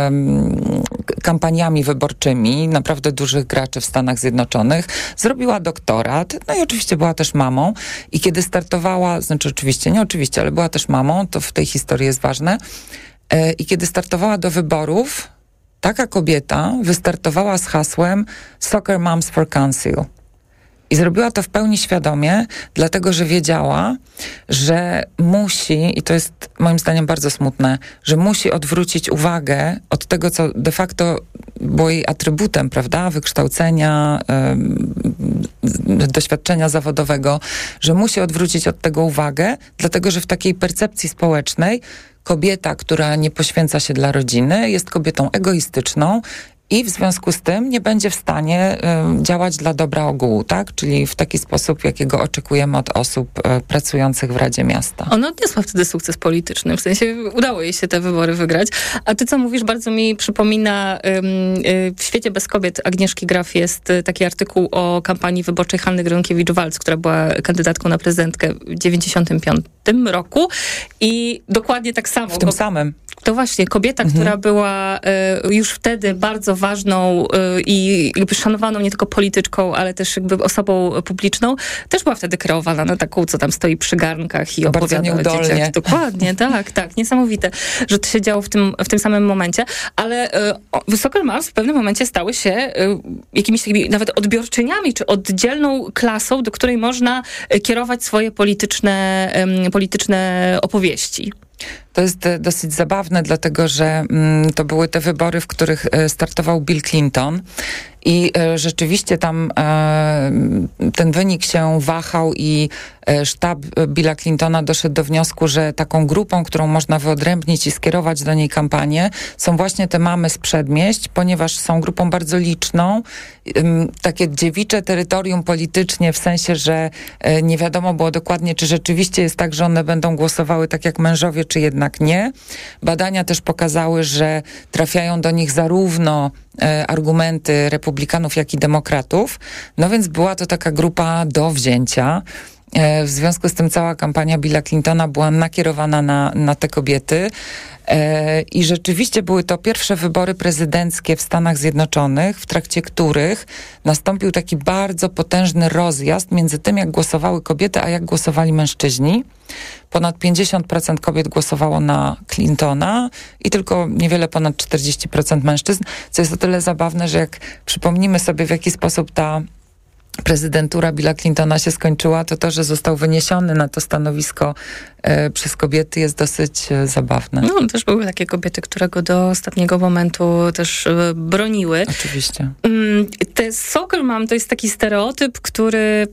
um, kampaniami wyborczymi naprawdę dużych graczy w Stanach Zjednoczonych. Zrobiła doktorat, no i oczywiście była też mamą. I kiedy startowała, znaczy oczywiście, nie oczywiście, ale była też mamą, to w tej historii jest ważne. E, I kiedy startowała do wyborów, taka kobieta wystartowała z hasłem Soccer Moms for Council. I zrobiła to w pełni świadomie, dlatego że wiedziała, że musi, i to jest moim zdaniem bardzo smutne, że musi odwrócić uwagę od tego, co de facto było jej atrybutem, prawda, wykształcenia, yy, doświadczenia zawodowego, że musi odwrócić od tego uwagę, dlatego że w takiej percepcji społecznej kobieta, która nie poświęca się dla rodziny, jest kobietą egoistyczną i w związku z tym nie będzie w stanie y, działać dla dobra ogółu, tak? Czyli w taki sposób, jakiego oczekujemy od osób y, pracujących w Radzie Miasta. Ona odniosła wtedy sukces polityczny, w sensie udało jej się te wybory wygrać. A ty, co mówisz, bardzo mi przypomina y, y, w Świecie bez kobiet Agnieszki Graf jest y, taki artykuł o kampanii wyborczej Hanny Gronkiewicz-Waltz, która była kandydatką na prezydentkę w dziewięćdziesiątym piątym roku i dokładnie tak samo. W tym samym. To właśnie, kobieta, mhm. która była y, już wtedy bardzo ważną y, i jakby szanowaną nie tylko polityczką, ale też jakby osobą publiczną, też była wtedy kreowana na taką, co tam stoi przy garnkach i opowiada o dzieciach. Dokładnie, tak, tak. Niesamowite, że to się działo w tym, w tym samym momencie, ale y, Soccer Moms w pewnym momencie stały się y, jakimiś takimi nawet odbiorczyniami, czy oddzielną klasą, do której można kierować swoje polityczne, y, polityczne opowieści. To jest dosyć zabawne, dlatego że mm, to były te wybory, w których startował Bill Clinton i e, rzeczywiście tam e, ten wynik się wahał i e, sztab Billa Clintona doszedł do wniosku, że taką grupą, którą można wyodrębnić i skierować do niej kampanię, są właśnie te mamy z przedmieść, ponieważ są grupą bardzo liczną, e, takie dziewicze terytorium politycznie, w sensie, że e, nie wiadomo było dokładnie, czy rzeczywiście jest tak, że one będą głosowały tak jak mężowie, czy jednak nie. Badania też pokazały, że trafiają do nich zarówno e, argumenty republikanów, jak i demokratów. No więc była to taka grupa do wzięcia. E, w związku z tym cała kampania Billa Clintona była nakierowana na, na te kobiety. E, I rzeczywiście były to pierwsze wybory prezydenckie w Stanach Zjednoczonych, w trakcie których nastąpił taki bardzo potężny rozjazd między tym, jak głosowały kobiety, a jak głosowali mężczyźni. Ponad pięćdziesiąt procent kobiet głosowało na Clintona i tylko niewiele ponad czterdzieści procent mężczyzn, co jest o tyle zabawne, że jak przypomnimy sobie, w jaki sposób ta prezydentura Billa Clintona się skończyła, to to, że został wyniesiony na to stanowisko e, przez kobiety, jest dosyć e, zabawne. No, też były takie kobiety, które go do ostatniego momentu też e, broniły. Oczywiście. Mm, te Soccer Mom to jest taki stereotyp, który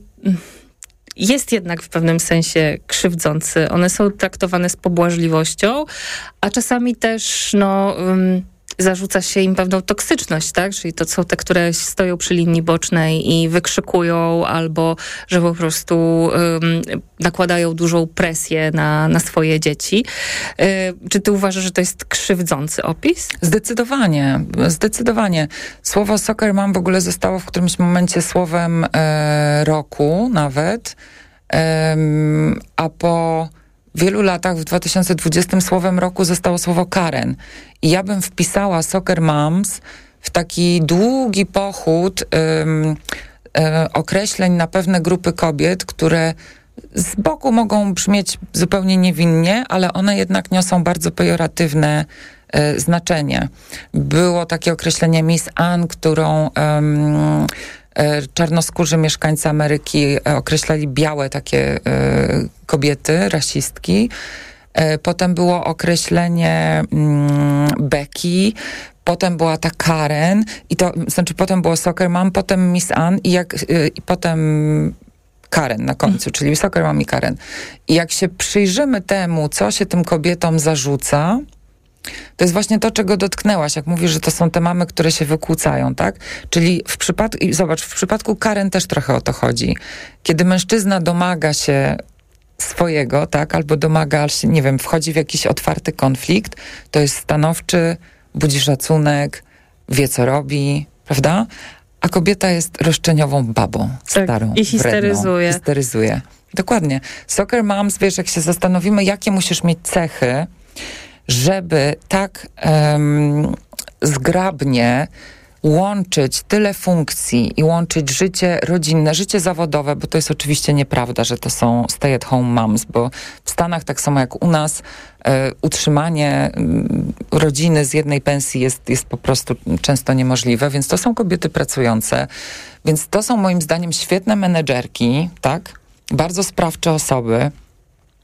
jest jednak w pewnym sensie krzywdzący. One są traktowane z pobłażliwością, a czasami też, no... Um, zarzuca się im pewną toksyczność, tak? Czyli to są te, które stoją przy linii bocznej i wykrzykują, albo że po prostu um, nakładają dużą presję na, na swoje dzieci. Y, czy ty uważasz, że to jest krzywdzący opis? Zdecydowanie, zdecydowanie. Słowo Soccer Mom w ogóle zostało w którymś momencie słowem e, roku nawet, e, a po wielu latach, w dwa tysiące dwudziestym słowem roku zostało słowo Karen. I ja bym wpisała Soccer Moms w taki długi pochód um, um, określeń na pewne grupy kobiet, które z boku mogą brzmieć zupełnie niewinnie, ale one jednak niosą bardzo pejoratywne e, znaczenie. Było takie określenie Miss Anne, którą um, czarnoskórzy mieszkańcy Ameryki określali białe takie y, kobiety, rasistki. Y, potem było określenie y, Becky, potem była ta Karen, i to znaczy potem było Soccer Mom, potem Miss Anne i, jak, y, i potem Karen na końcu, mm. czyli Soccer Mom i Karen. I jak się przyjrzymy temu, co się tym kobietom zarzuca, to jest właśnie to, czego dotknęłaś, jak mówisz, że to są te mamy, które się wykłócają, tak? Czyli w przypadku, i zobacz, w przypadku Karen też trochę o to chodzi. Kiedy mężczyzna domaga się swojego, tak? Albo domaga się, nie wiem, wchodzi w jakiś otwarty konflikt, to jest stanowczy, budzi szacunek, wie, co robi, prawda? A kobieta jest roszczeniową babą, tak, starą, i histeryzuje. Wredną, histeryzuje. Dokładnie. Soccer Moms, wiesz, jak się zastanowimy, jakie musisz mieć cechy, żeby tak um, zgrabnie łączyć tyle funkcji i łączyć życie rodzinne, życie zawodowe, bo to jest oczywiście nieprawda, że to są stay-at-home moms, bo w Stanach tak samo jak u nas e, utrzymanie m, rodziny z jednej pensji jest, jest po prostu często niemożliwe, więc to są kobiety pracujące, więc to są moim zdaniem świetne menedżerki, tak? Bardzo sprawcze osoby,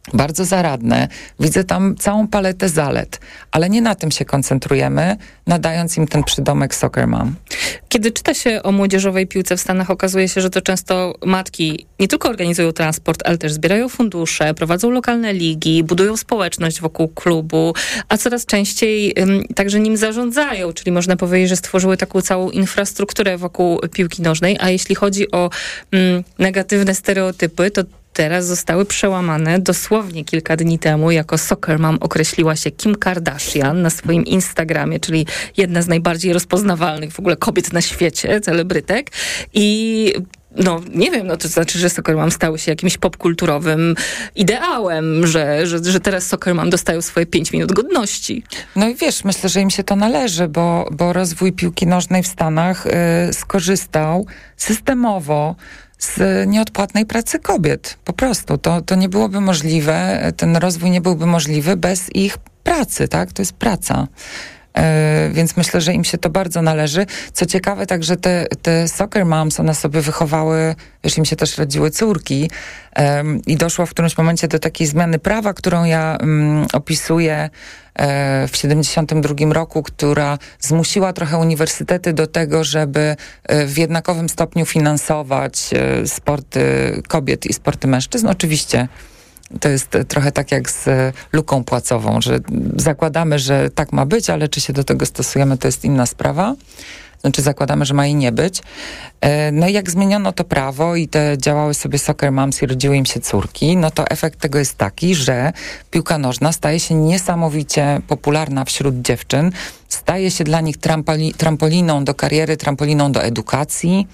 bardzo zaradne. Widzę tam całą paletę zalet, ale nie na tym się koncentrujemy, nadając im ten przydomek Soccer Mom. Kiedy czyta się o młodzieżowej piłce w Stanach, okazuje się, że to często matki nie tylko organizują transport, ale też zbierają fundusze, prowadzą lokalne ligi, budują społeczność wokół klubu, a coraz częściej um, także nim zarządzają, czyli można powiedzieć, że stworzyły taką całą infrastrukturę wokół piłki nożnej, a jeśli chodzi o um, negatywne stereotypy, to teraz zostały przełamane dosłownie kilka dni temu. Jako Soccer Mom określiła się Kim Kardashian na swoim Instagramie, czyli jedna z najbardziej rozpoznawalnych w ogóle kobiet na świecie, celebrytek. I no nie wiem, no to znaczy, że Soccer Mom stały się jakimś popkulturowym ideałem, że, że, że teraz Soccer Mom dostają swoje pięć minut godności. No i wiesz, myślę, że im się to należy, bo, bo rozwój piłki nożnej w Stanach y, skorzystał systemowo z nieodpłatnej pracy kobiet. Po prostu. To, to nie byłoby możliwe, ten rozwój nie byłby możliwy bez ich pracy, tak? To jest praca. Yy, więc myślę, że im się to bardzo należy. Co ciekawe, także te, te Soccer Moms, one sobie wychowały, wiesz, im się też rodziły córki yy, i doszło w którymś momencie do takiej zmiany prawa, którą ja yy, opisuję w siedemdziesiątym drugim roku, która zmusiła trochę uniwersytety do tego, żeby w jednakowym stopniu finansować sporty kobiet i sporty mężczyzn. Oczywiście to jest trochę tak jak z luką płacową, że zakładamy, że tak ma być, ale czy się do tego stosujemy, to jest inna sprawa. Znaczy zakładamy, że ma jej nie być. No i jak zmieniono to prawo i te działały sobie Soccer Moms i rodziły im się córki, no to efekt tego jest taki, że piłka nożna staje się niesamowicie popularna wśród dziewczyn, staje się dla nich trampoli- trampoliną do kariery, trampoliną do edukacji.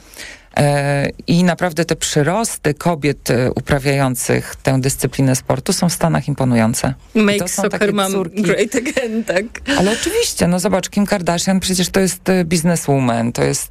I naprawdę te przyrosty kobiet uprawiających tę dyscyplinę sportu są w Stanach imponujące. Make to są Soccer Mom great again, tak? Ale oczywiście, no zobacz, Kim Kardashian przecież to jest businesswoman, to jest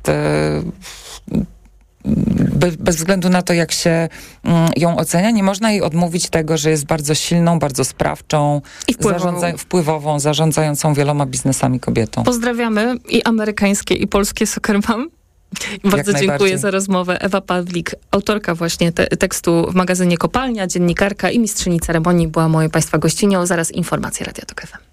bez, bez względu na to, jak się ją ocenia, nie można jej odmówić tego, że jest bardzo silną, bardzo sprawczą, i wpływową, zarządza- wpływową zarządzającą wieloma biznesami kobietą. Pozdrawiamy i amerykańskie, i polskie Soccer Mom. Bardzo dziękuję za rozmowę. Ewa Pawlik, autorka właśnie te, tekstu w magazynie Kopalnia, dziennikarka i mistrzyni ceremonii, była moją Państwa gościnią. Zaraz informacje Radia Tok F M.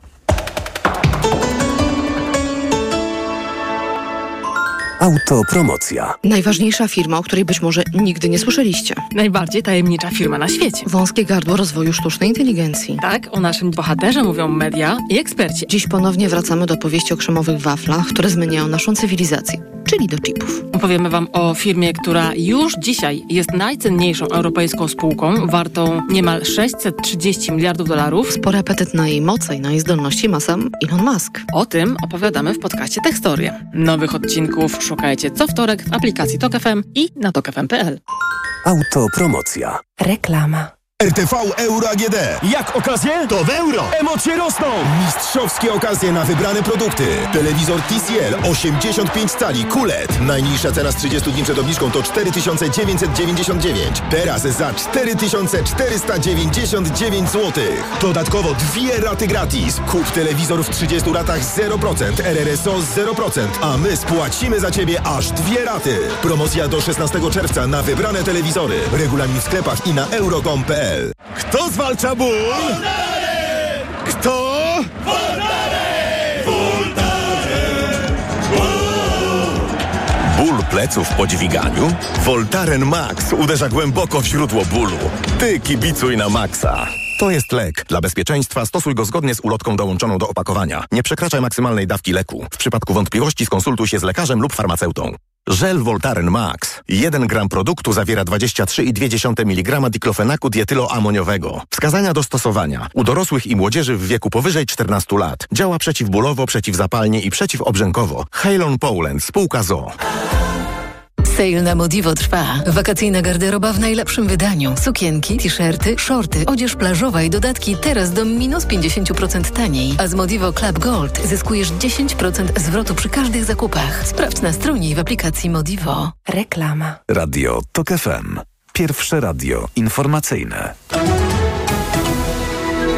Autopromocja. Najważniejsza firma, o której być może nigdy nie słyszeliście. Najbardziej tajemnicza firma na świecie. Wąskie gardło rozwoju sztucznej inteligencji. Tak, o naszym bohaterze mówią media i eksperci. Dziś ponownie wracamy do opowieści o krzemowych waflach, które zmieniają naszą cywilizację, czyli do chipów. Opowiemy wam o firmie, która już dzisiaj jest najcenniejszą europejską spółką, wartą niemal sześćset trzydzieści miliardów dolarów. Spory apetyt na jej moce i na jej zdolności ma sam Elon Musk. O tym opowiadamy w podcaście Tekstorie. Nowych odcinków szukajcie co wtorek w aplikacji Tok F M i na tok f m kropka p l. Autopromocja. Reklama. R T V Euro A G D. Jak okazje? To w euro. Emocje rosną. Mistrzowskie okazje na wybrane produkty. Telewizor T C L osiemdziesiąt pięć cali Q L E D. Najniższa cena z trzydziestu dni przed obniżką to cztery tysiące dziewięćset dziewięćdziesiąt dziewięć. Teraz za cztery tysiące czterysta dziewięćdziesiąt dziewięć złotych. Dodatkowo dwie raty gratis. Kup telewizor w trzydziestu ratach zero procent, R R S O zero procent, a my spłacimy za Ciebie aż dwie raty. Promocja do szesnastego czerwca na wybrane telewizory. Regulamin w sklepach i na euro kropka com kropka p l. Kto zwalcza ból? Voltaren! Kto? Voltaren! Voltaren! Ból pleców po dźwiganiu? Voltaren Max uderza głęboko w źródło bólu. Ty kibicuj na maksa. To jest lek. Dla bezpieczeństwa stosuj go zgodnie z ulotką dołączoną do opakowania. Nie przekraczaj maksymalnej dawki leku. W przypadku wątpliwości skonsultuj się z lekarzem lub farmaceutą. Żel Voltaren Max. jeden gram produktu zawiera dwadzieścia trzy i dwie dziesiąte miligrama diklofenaku dietyloamoniowego. Wskazania do stosowania. U dorosłych i młodzieży w wieku powyżej czternastu lat. Działa przeciwbólowo, przeciwzapalnie i przeciwobrzękowo. Halon Poland. Spółka z o o. Sale na Modivo trwa. Wakacyjna garderoba w najlepszym wydaniu. Sukienki, t-shirty, shorty, odzież plażowa i dodatki teraz do minus pięćdziesiąt procent taniej. A z Modivo Club Gold zyskujesz dziesięć procent zwrotu przy każdych zakupach. Sprawdź na stronie i w aplikacji Modivo. Reklama. Radio Tok F M. Pierwsze radio informacyjne.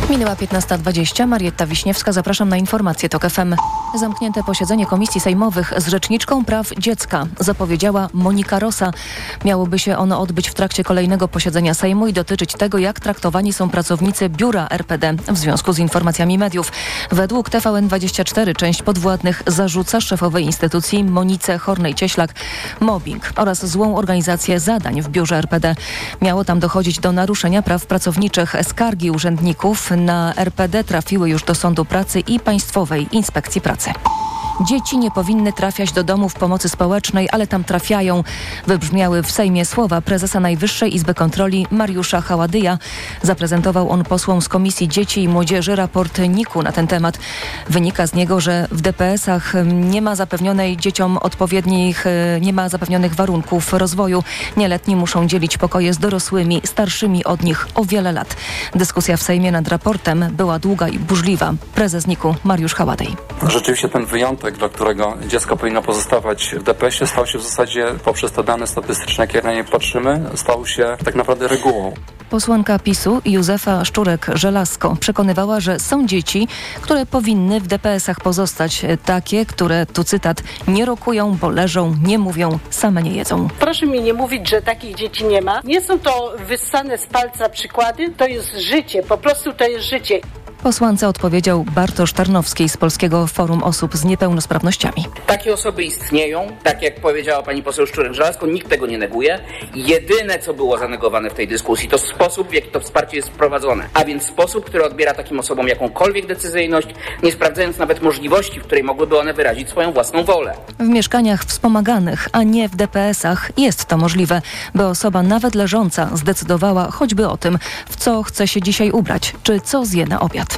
Minęła piętnasta dwadzieścia. Marietta Wiśniewska, zapraszam na informacje TOK F M. Zamknięte posiedzenie komisji sejmowych z rzeczniczką praw dziecka, zapowiedziała Monika Rosa. Miałoby się ono odbyć w trakcie kolejnego posiedzenia Sejmu i dotyczyć tego, jak traktowani są pracownicy biura R P D w związku z informacjami mediów. Według T V N dwadzieścia cztery część podwładnych zarzuca szefowej instytucji Monice Hornej-Cieślak mobbing oraz złą organizację zadań w biurze R P D. Miało tam dochodzić do naruszenia praw pracowniczych. Skargi urzędników na R P D trafiły już do Sądu Pracy i Państwowej Inspekcji Pracy. Dzieci nie powinny trafiać do domów pomocy społecznej, ale tam trafiają. Wybrzmiały w Sejmie słowa prezesa Najwyższej Izby Kontroli Mariusza Haładyja. Zaprezentował on posłom z Komisji Dzieci i Młodzieży raport N I K U na ten temat. Wynika z niego, że w D P S-ach nie ma zapewnionej dzieciom odpowiednich, nie ma zapewnionych warunków rozwoju. Nieletni muszą dzielić pokoje z dorosłymi, starszymi od nich o wiele lat. Dyskusja w Sejmie nad raportem była długa i burzliwa. Prezes N I K U Mariusz Haładyj. Rzeczywiście ten wyjątek, dla którego dziecko powinno pozostawać w D P S-ie, stał się w zasadzie poprzez te dane statystyczne, jakie na nie patrzymy, stał się tak naprawdę regułą. Posłanka PiSu Józefa Szczurek-Żelazko przekonywała, że są dzieci, które powinny w D P S-ach pozostać. Takie, które, tu cytat, nie rokują, bo leżą, nie mówią, same nie jedzą. Proszę mi nie mówić, że takich dzieci nie ma. Nie są to wyssane z palca przykłady, to jest życie, po prostu to jest życie. Posłance odpowiedział Bartosz Tarnowski z Polskiego Forum Osób z Niepełnosprawnościami. Takie osoby istnieją, tak jak powiedziała pani poseł Szczurek-Żelazko, nikt tego nie neguje. Jedyne, co było zanegowane w tej dyskusji, to sposób, w jaki to wsparcie jest wprowadzone. A więc sposób, który odbiera takim osobom jakąkolwiek decyzyjność, nie sprawdzając nawet możliwości, w której mogłyby one wyrazić swoją własną wolę. W mieszkaniach wspomaganych, a nie w D P S-ach jest to możliwe, by osoba nawet leżąca zdecydowała choćby o tym, w co chce się dzisiaj ubrać, czy co zje na obiad.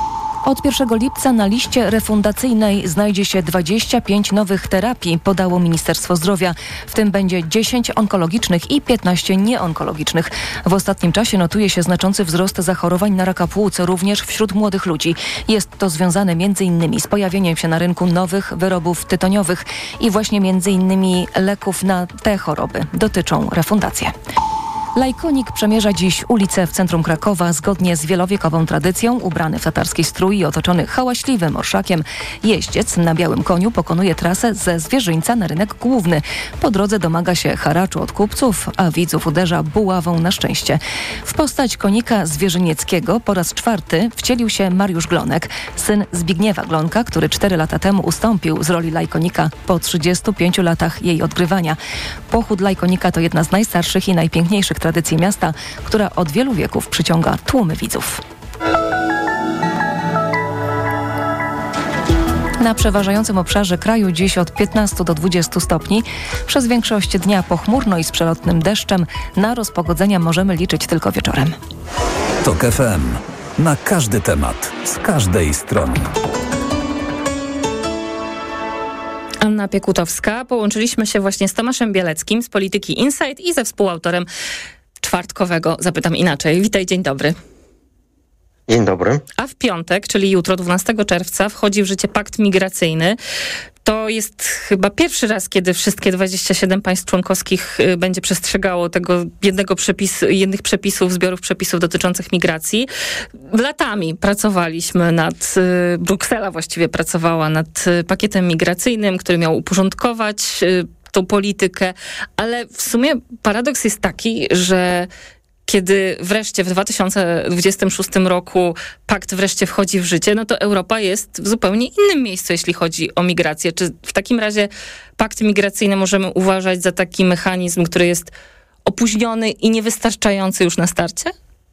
Od pierwszego lipca na liście refundacyjnej znajdzie się dwadzieścia pięć nowych terapii, podało Ministerstwo Zdrowia. W tym będzie dziesięć onkologicznych i piętnaście nieonkologicznych. W ostatnim czasie notuje się znaczący wzrost zachorowań na raka płuc, również wśród młodych ludzi. Jest to związane między innymi z pojawieniem się na rynku nowych wyrobów tytoniowych i właśnie między innymi leków na te choroby dotyczą refundacje. Lajkonik przemierza dziś ulicę w centrum Krakowa. Zgodnie z wielowiekową tradycją, ubrany w tatarski strój i otoczony hałaśliwym orszakiem, jeździec na białym koniu pokonuje trasę ze Zwierzyńca na rynek główny. Po drodze domaga się haraczu od kupców, a widzów uderza buławą na szczęście. W postać konika zwierzynieckiego po raz czwarty wcielił się Mariusz Glonek, syn Zbigniewa Glonka, który cztery lata temu ustąpił z roli lajkonika po trzydziestu pięciu latach jej odgrywania. Pochód lajkonika to jedna z najstarszych i najpiękniejszych tradycji miasta, która od wielu wieków przyciąga tłumy widzów. Na przeważającym obszarze kraju dziś od piętnastu do dwudziestu stopni. Przez większość dnia pochmurno i z przelotnym deszczem. Na rozpogodzenia możemy liczyć tylko wieczorem. TOK F M. Na każdy temat, z każdej strony. Anna Piekutowska. Połączyliśmy się właśnie z Tomaszem Bieleckim z Polityki Insight i ze współautorem czwartkowego Zapytam Inaczej. Witaj, dzień dobry. Dzień dobry. A w piątek, czyli jutro, dwunastego czerwca, wchodzi w życie pakt migracyjny. To jest chyba pierwszy raz, kiedy wszystkie dwadzieścia siedem państw członkowskich będzie przestrzegało tego jednego przepisu, jednych przepisów, zbiorów przepisów dotyczących migracji. Latami pracowaliśmy nad, Bruksela właściwie pracowała nad pakietem migracyjnym, który miał uporządkować tą politykę, ale w sumie paradoks jest taki, że kiedy wreszcie w dwa tysiące dwudziestym szóstym roku pakt wreszcie wchodzi w życie, no to Europa jest w zupełnie innym miejscu, jeśli chodzi o migrację. Czy w takim razie pakt migracyjny możemy uważać za taki mechanizm, który jest opóźniony i niewystarczający już na starcie?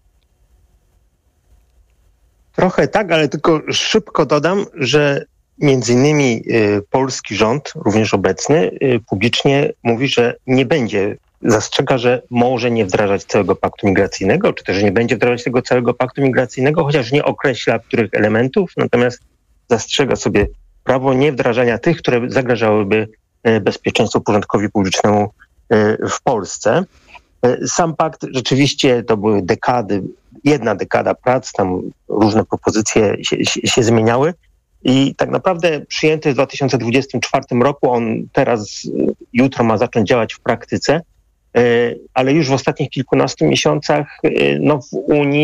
Trochę tak, ale tylko szybko dodam, że między innymi y, polski rząd, również obecny, y, publicznie mówi, że nie będzie, zastrzega, że może nie wdrażać całego paktu migracyjnego, czy też nie będzie wdrażać tego całego paktu migracyjnego, chociaż nie określa których elementów, natomiast zastrzega sobie prawo niewdrażania tych, które zagrażałyby y, bezpieczeństwu, porządkowi publicznemu y, w Polsce. Y, sam pakt rzeczywiście to były dekady, jedna dekada prac, tam różne propozycje się, się, się zmieniały. I tak naprawdę przyjęty w dwa tysiące dwudziestym czwartym roku, on teraz, jutro ma zacząć działać w praktyce, ale już w ostatnich kilkunastu miesiącach no, w Unii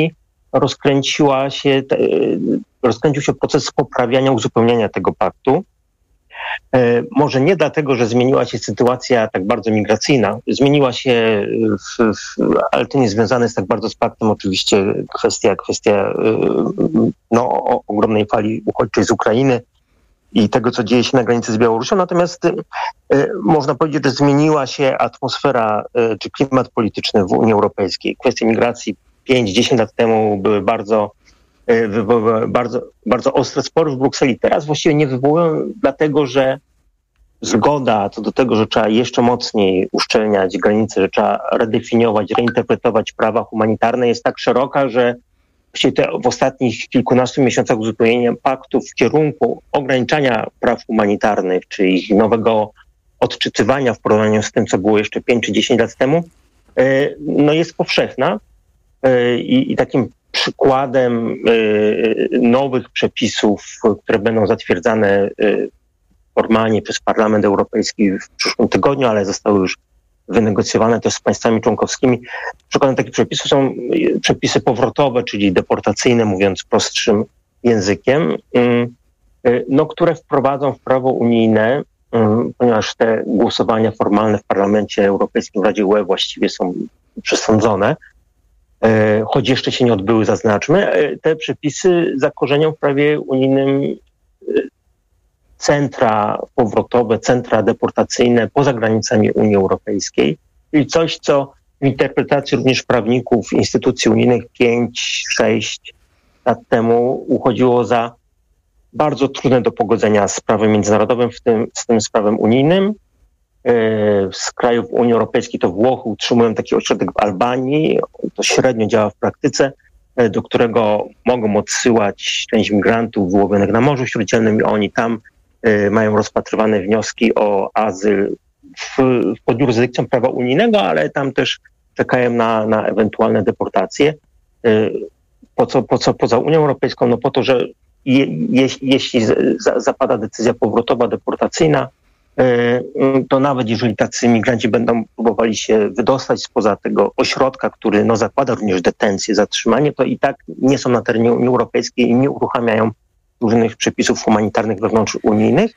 rozkręciła się, rozkręcił się proces poprawiania, uzupełniania tego paktu. Może nie dlatego, że zmieniła się sytuacja tak bardzo migracyjna. Zmieniła się, w, w, ale to nie związane jest tak bardzo z paktem. Oczywiście kwestia, kwestia no, o ogromnej fali uchodźczej z Ukrainy i tego, co dzieje się na granicy z Białorusią. Natomiast y, można powiedzieć, że zmieniła się atmosfera y, czy klimat polityczny w Unii Europejskiej. Kwestie migracji pięć dziesięć lat temu były bardzo, y, były bardzo, bardzo ostre spory w Brukseli. Teraz właściwie nie wywołują, dlatego że zgoda co do tego, że trzeba jeszcze mocniej uszczelniać granice, że trzeba redefiniować, reinterpretować prawa humanitarne jest tak szeroka, że te w ostatnich kilkunastu miesiącach uzupełnienia paktu w kierunku ograniczania praw humanitarnych, czy ich nowego odczytywania w porównaniu z tym, co było jeszcze pięć czy dziesięć lat temu, no jest powszechna. I, i takim przykładem nowych przepisów, które będą zatwierdzane formalnie przez Parlament Europejski w przyszłym tygodniu, ale zostały już wynegocjowane też z państwami członkowskimi. Przykładem takich przepisów są przepisy powrotowe, czyli deportacyjne, mówiąc prostszym językiem, no, które wprowadzą w prawo unijne, ponieważ te głosowania formalne w Parlamencie Europejskim, w Radzie U E właściwie są przesądzone, choć jeszcze się nie odbyły, zaznaczmy, te przepisy zakorzenią w prawie unijnym centra powrotowe, centra deportacyjne poza granicami Unii Europejskiej, czyli coś, co w interpretacji również prawników instytucji unijnych pięć sześć lat temu uchodziło za bardzo trudne do pogodzenia z prawem międzynarodowym, w tym z tym z prawem unijnym. Z krajów Unii Europejskiej to Włochy utrzymują taki ośrodek w Albanii, to średnio działa w praktyce, do którego mogą odsyłać część migrantów wyłowionych na Morzu Śródziemnym i oni tam mają rozpatrywane wnioski o azyl w, pod jurysdykcją prawa unijnego, ale tam też czekają na, na ewentualne deportacje. Po co, po co poza Unią Europejską? No po to, że je, je, jeśli za, zapada decyzja powrotowa, deportacyjna, to nawet jeżeli tacy migranci będą próbowali się wydostać spoza tego ośrodka, który no, zakłada również detencję, zatrzymanie, to i tak nie są na terenie Unii Europejskiej i nie uruchamiają różnych przepisów humanitarnych wewnątrzunijnych.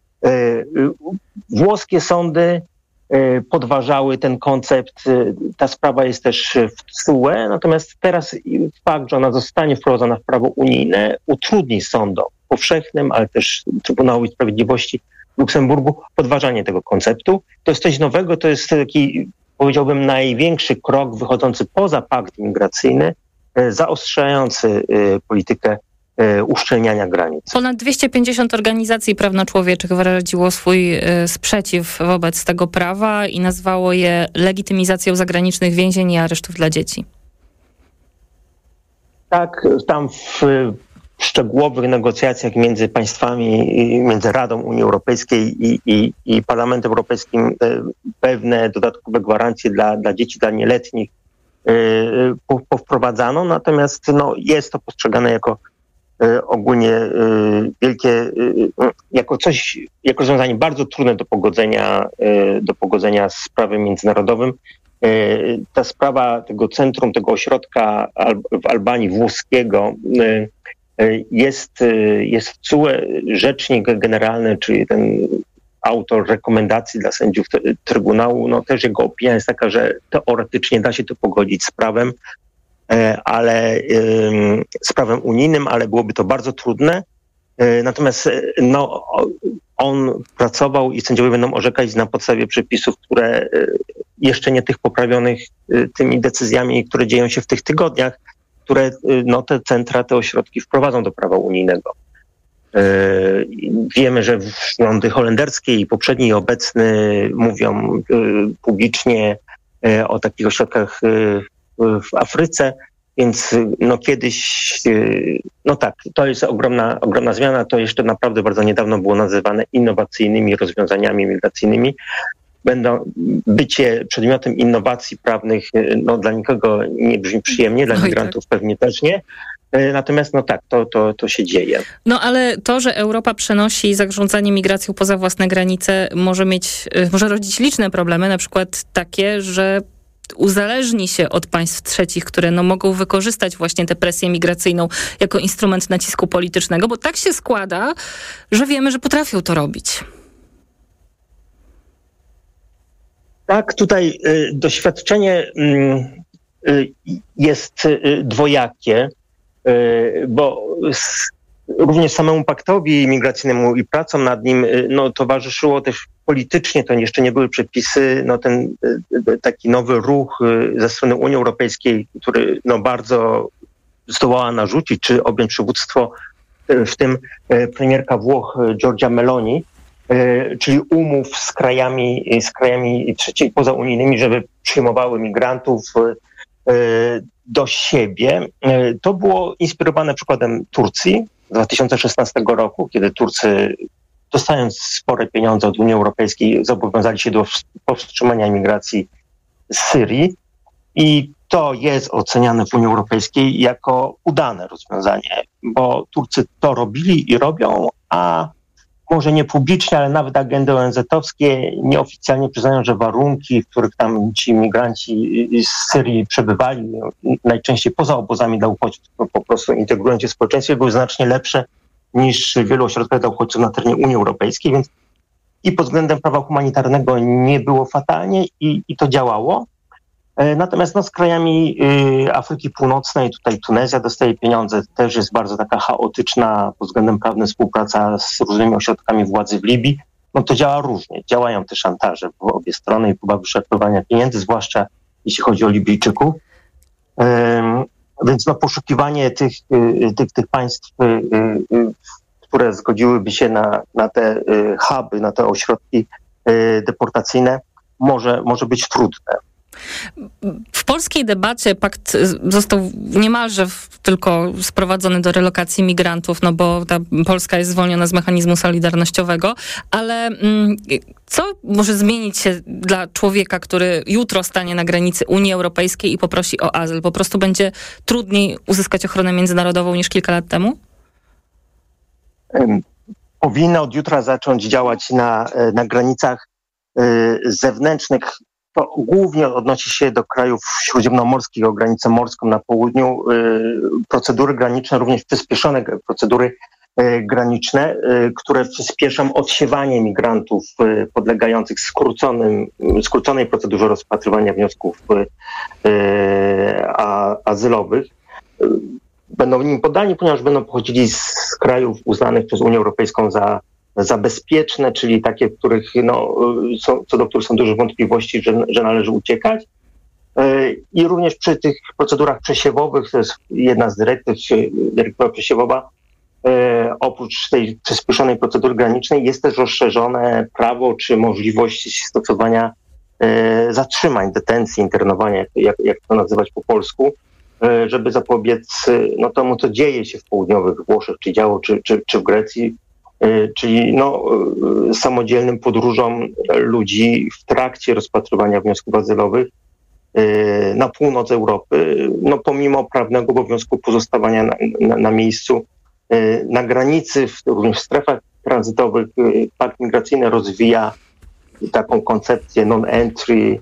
Włoskie sądy podważały ten koncept. Ta sprawa jest też w T S U E, natomiast teraz fakt, że ona zostanie wprowadzona w prawo unijne, utrudni sądom powszechnym, ale też Trybunałowi Sprawiedliwości w Luksemburgu podważanie tego konceptu. To jest coś nowego, to jest taki, powiedziałbym, największy krok wychodzący poza pakt migracyjny, zaostrzający politykę uszczelniania granic. Ponad dwieście pięćdziesiąt organizacji prawno-człowieczych wyraziło swój sprzeciw wobec tego prawa i nazwało je legitymizacją zagranicznych więzień i aresztów dla dzieci. Tak, tam w szczegółowych negocjacjach między państwami, między Radą Unii Europejskiej i, i, i Parlamentem Europejskim pewne dodatkowe gwarancje dla, dla dzieci, dla nieletnich powprowadzano, natomiast no, jest to postrzegane jako ogólnie wielkie, jako coś, jako rozwiązanie bardzo trudne do pogodzenia, do pogodzenia z prawem międzynarodowym. Ta sprawa tego centrum, tego ośrodka w Albanii włoskiego jest, jest w C U E rzecznik generalny, czyli ten autor rekomendacji dla sędziów Trybunału, no też jego opinia jest taka, że teoretycznie da się to pogodzić z prawem, ale z prawem unijnym, ale byłoby to bardzo trudne. Natomiast no, on pracował i sędziowie będą orzekać na podstawie przepisów, które jeszcze nie tych poprawionych tymi decyzjami, które dzieją się w tych tygodniach, które no, te centra, te ośrodki wprowadzą do prawa unijnego. Wiemy, że rządy holenderskie i poprzedni i obecny mówią publicznie o takich ośrodkach w Afryce, więc no kiedyś, no tak, to jest ogromna, ogromna zmiana, to jeszcze naprawdę bardzo niedawno było nazywane innowacyjnymi rozwiązaniami migracyjnymi. Będą, bycie przedmiotem innowacji prawnych, no dla nikogo nie brzmi przyjemnie, dla migrantów pewnie też nie. Natomiast no tak, to, to, to się dzieje. No ale to, że Europa przenosi zarządzanie migracją poza własne granice, może mieć, może rodzić liczne problemy, na przykład takie, że uzależni się od państw trzecich, które no, mogą wykorzystać właśnie tę presję migracyjną jako instrument nacisku politycznego, bo tak się składa, że wiemy, że potrafią to robić. Tak, tutaj y, doświadczenie y, y, jest y, dwojakie, y, bo s, również samemu paktowi migracyjnemu i pracom nad nim y, no, towarzyszyło też politycznie, to jeszcze nie były przepisy, no, ten y, taki nowy ruch y, ze strony Unii Europejskiej, który no, bardzo zdołała narzucić, czy objąć przywództwo, y, w tym y, premierka Włoch y, Giorgia Meloni, czyli umów z krajami, z krajami trzecimi pozaunijnymi, żeby przyjmowały migrantów do siebie. To było inspirowane przykładem Turcji z dwa tysiące szesnastego roku, kiedy Turcy, dostając spore pieniądze od Unii Europejskiej, zobowiązali się do powstrzymania imigracji z Syrii i to jest oceniane w Unii Europejskiej jako udane rozwiązanie, bo Turcy to robili i robią, a może nie publicznie, ale nawet agendy O N Z-owskie nieoficjalnie przyznają, że warunki, w których tam ci migranci z Syrii przebywali, najczęściej poza obozami dla uchodźców, po prostu integrując się w społeczeństwie, były znacznie lepsze niż w wielu ośrodkach dla uchodźców na terenie Unii Europejskiej, więc i pod względem prawa humanitarnego nie było fatalnie i, i to działało. Natomiast no, z krajami y, Afryki Północnej, tutaj Tunezja dostaje pieniądze, też jest bardzo taka chaotyczna pod względem prawnym współpraca z różnymi ośrodkami władzy w Libii. No to działa różnie. Działają te szantaże w obie strony i próba wyszarpywania pieniędzy, zwłaszcza jeśli chodzi o Libijczyków. Y, więc no, poszukiwanie tych, y, tych, tych państw, y, y, które zgodziłyby się na, na te y, huby, na te ośrodki y, deportacyjne, może, może być trudne. W polskiej debacie pakt został niemalże tylko sprowadzony do relokacji migrantów, no bo ta Polska jest zwolniona z mechanizmu solidarnościowego, ale co może zmienić się dla człowieka, który jutro stanie na granicy Unii Europejskiej i poprosi o azyl? Po prostu będzie trudniej uzyskać ochronę międzynarodową niż kilka lat temu? Powinna od jutra zacząć działać na, na granicach zewnętrznych. To głównie odnosi się do krajów śródziemnomorskich, o granicę morską na południu. Procedury graniczne, również przyspieszone procedury graniczne, które przyspieszą odsiewanie migrantów podlegających skróconym, skróconej procedurze rozpatrywania wniosków azylowych. Będą nim poddani, ponieważ będą pochodzili z krajów uznanych przez Unię Europejską za za bezpieczne, czyli takie, w których, no, są, co do których są duże wątpliwości, że, że należy uciekać. I również przy tych procedurach przesiewowych, to jest jedna z dyrektyw, dyrektywa przesiewowa, oprócz tej przyspieszonej procedury granicznej jest też rozszerzone prawo czy możliwość stosowania zatrzymań, detencji, internowania, jak, jak to nazywać po polsku, żeby zapobiec no, temu, co dzieje się w południowych Włoszech, czy działo, czy, czy, czy w Grecji, czyli no, samodzielnym podróżom ludzi w trakcie rozpatrywania wniosków azylowych na północ Europy, no, pomimo prawnego obowiązku pozostawania na, na, na miejscu. Na granicy, w, również w strefach tranzytowych, pakt migracyjny rozwija taką koncepcję non-entry,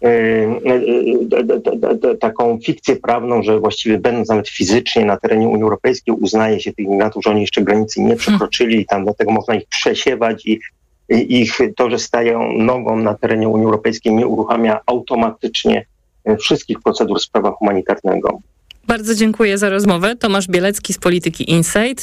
taką fikcję prawną, że właściwie będąc nawet fizycznie na terenie Unii Europejskiej uznaje się tych migrantów, że oni jeszcze granicy nie przekroczyli i tam dlatego można ich przesiewać i, i ich to, że stają nogą na terenie Unii Europejskiej nie uruchamia automatycznie wszystkich procedur z prawa humanitarnego. Bardzo dziękuję za rozmowę. Tomasz Bielecki z Polityki Insight.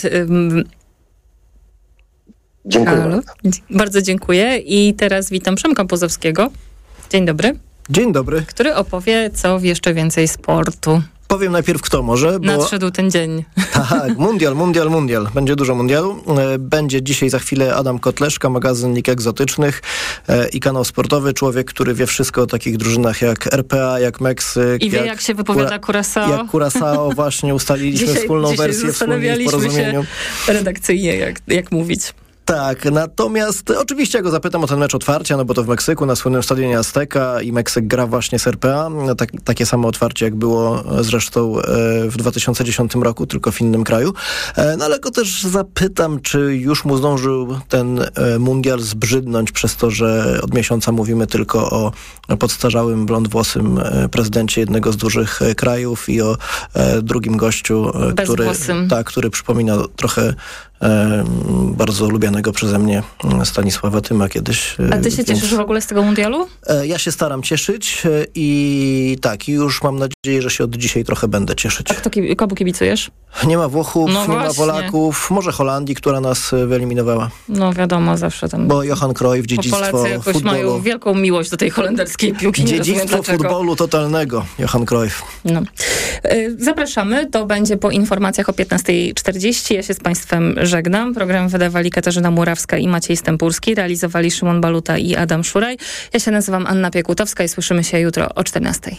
Dziękuję Halo. bardzo. Bardzo dziękuję i teraz witam Przemka Pozowskiego. Dzień dobry. Dzień dobry. Który opowie, co w jeszcze więcej sportu. Powiem najpierw, kto może, bo... Nadszedł ten dzień. Tak, mundial, mundial, mundial. Będzie dużo mundialu. Będzie dzisiaj za chwilę Adam Kotleszka, magazyn Lig Egzotycznych i kanał sportowy. Człowiek, który wie wszystko o takich drużynach jak R P A, jak Meksyk. I wie, jak, jak się wypowiada Curaçao. Jak Curaçao, właśnie ustaliliśmy dzisiaj, wspólną dzisiaj wersję, zastanawialiśmy wspólnie w porozumieniu. się redakcyjnie, jak, jak mówić. Tak, natomiast oczywiście ja go zapytam o ten mecz otwarcia, no bo to w Meksyku, na słynnym stadionie Azteca i Meksyk gra właśnie z R P A. Tak, takie samo otwarcie, jak było zresztą w dwa tysiące dziesiątym roku, tylko w innym kraju. No ale go też zapytam, czy już mu zdążył ten mundial zbrzydnąć przez to, że od miesiąca mówimy tylko o podstarzałym, blondwłosym prezydencie jednego z dużych krajów i o drugim gościu, który, tak, który przypomina trochę E, bardzo lubianego przeze mnie Stanisława Tyma kiedyś. A ty się więc... cieszysz w ogóle z tego mundialu? E, ja się staram cieszyć e, i tak, i już mam nadzieję, że się od dzisiaj trochę będę cieszyć. A kto, komu kibicujesz? Nie ma Włochów, no nie właśnie. ma Polaków, może Holandii, która nas wyeliminowała. No wiadomo, zawsze tam... Bo Johan Cruyff, dziedzictwo Polacy jakoś futbolu. mają wielką miłość do tej holenderskiej piłki. Dziedzictwo futbolu totalnego, Johan Cruyff. No. Zapraszamy, to będzie po informacjach o piętnasta czterdzieści. Ja się z Państwem żegnam. Program wydawali Katarzyna Murawska i Maciej Stępurski. Realizowali Szymon Baluta i Adam Szuraj. Ja się nazywam Anna Piekutowska i słyszymy się jutro o czternastej.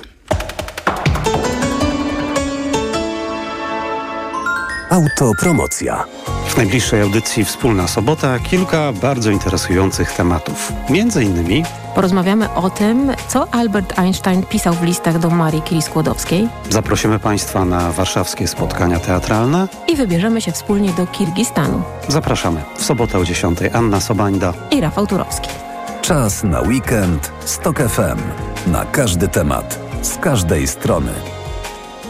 Autopromocja. W najbliższej audycji Wspólna Sobota kilka bardzo interesujących tematów. Między innymi porozmawiamy o tym, co Albert Einstein pisał w listach do Marii Curie-Skłodowskiej. Zaprosimy Państwa na warszawskie spotkania teatralne. I wybierzemy się wspólnie do Kirgistanu. Zapraszamy w sobotę o dziesiątej. Anna Sobańda i Rafał Turowski. Czas na weekend z TOK F M. Na każdy temat, z każdej strony.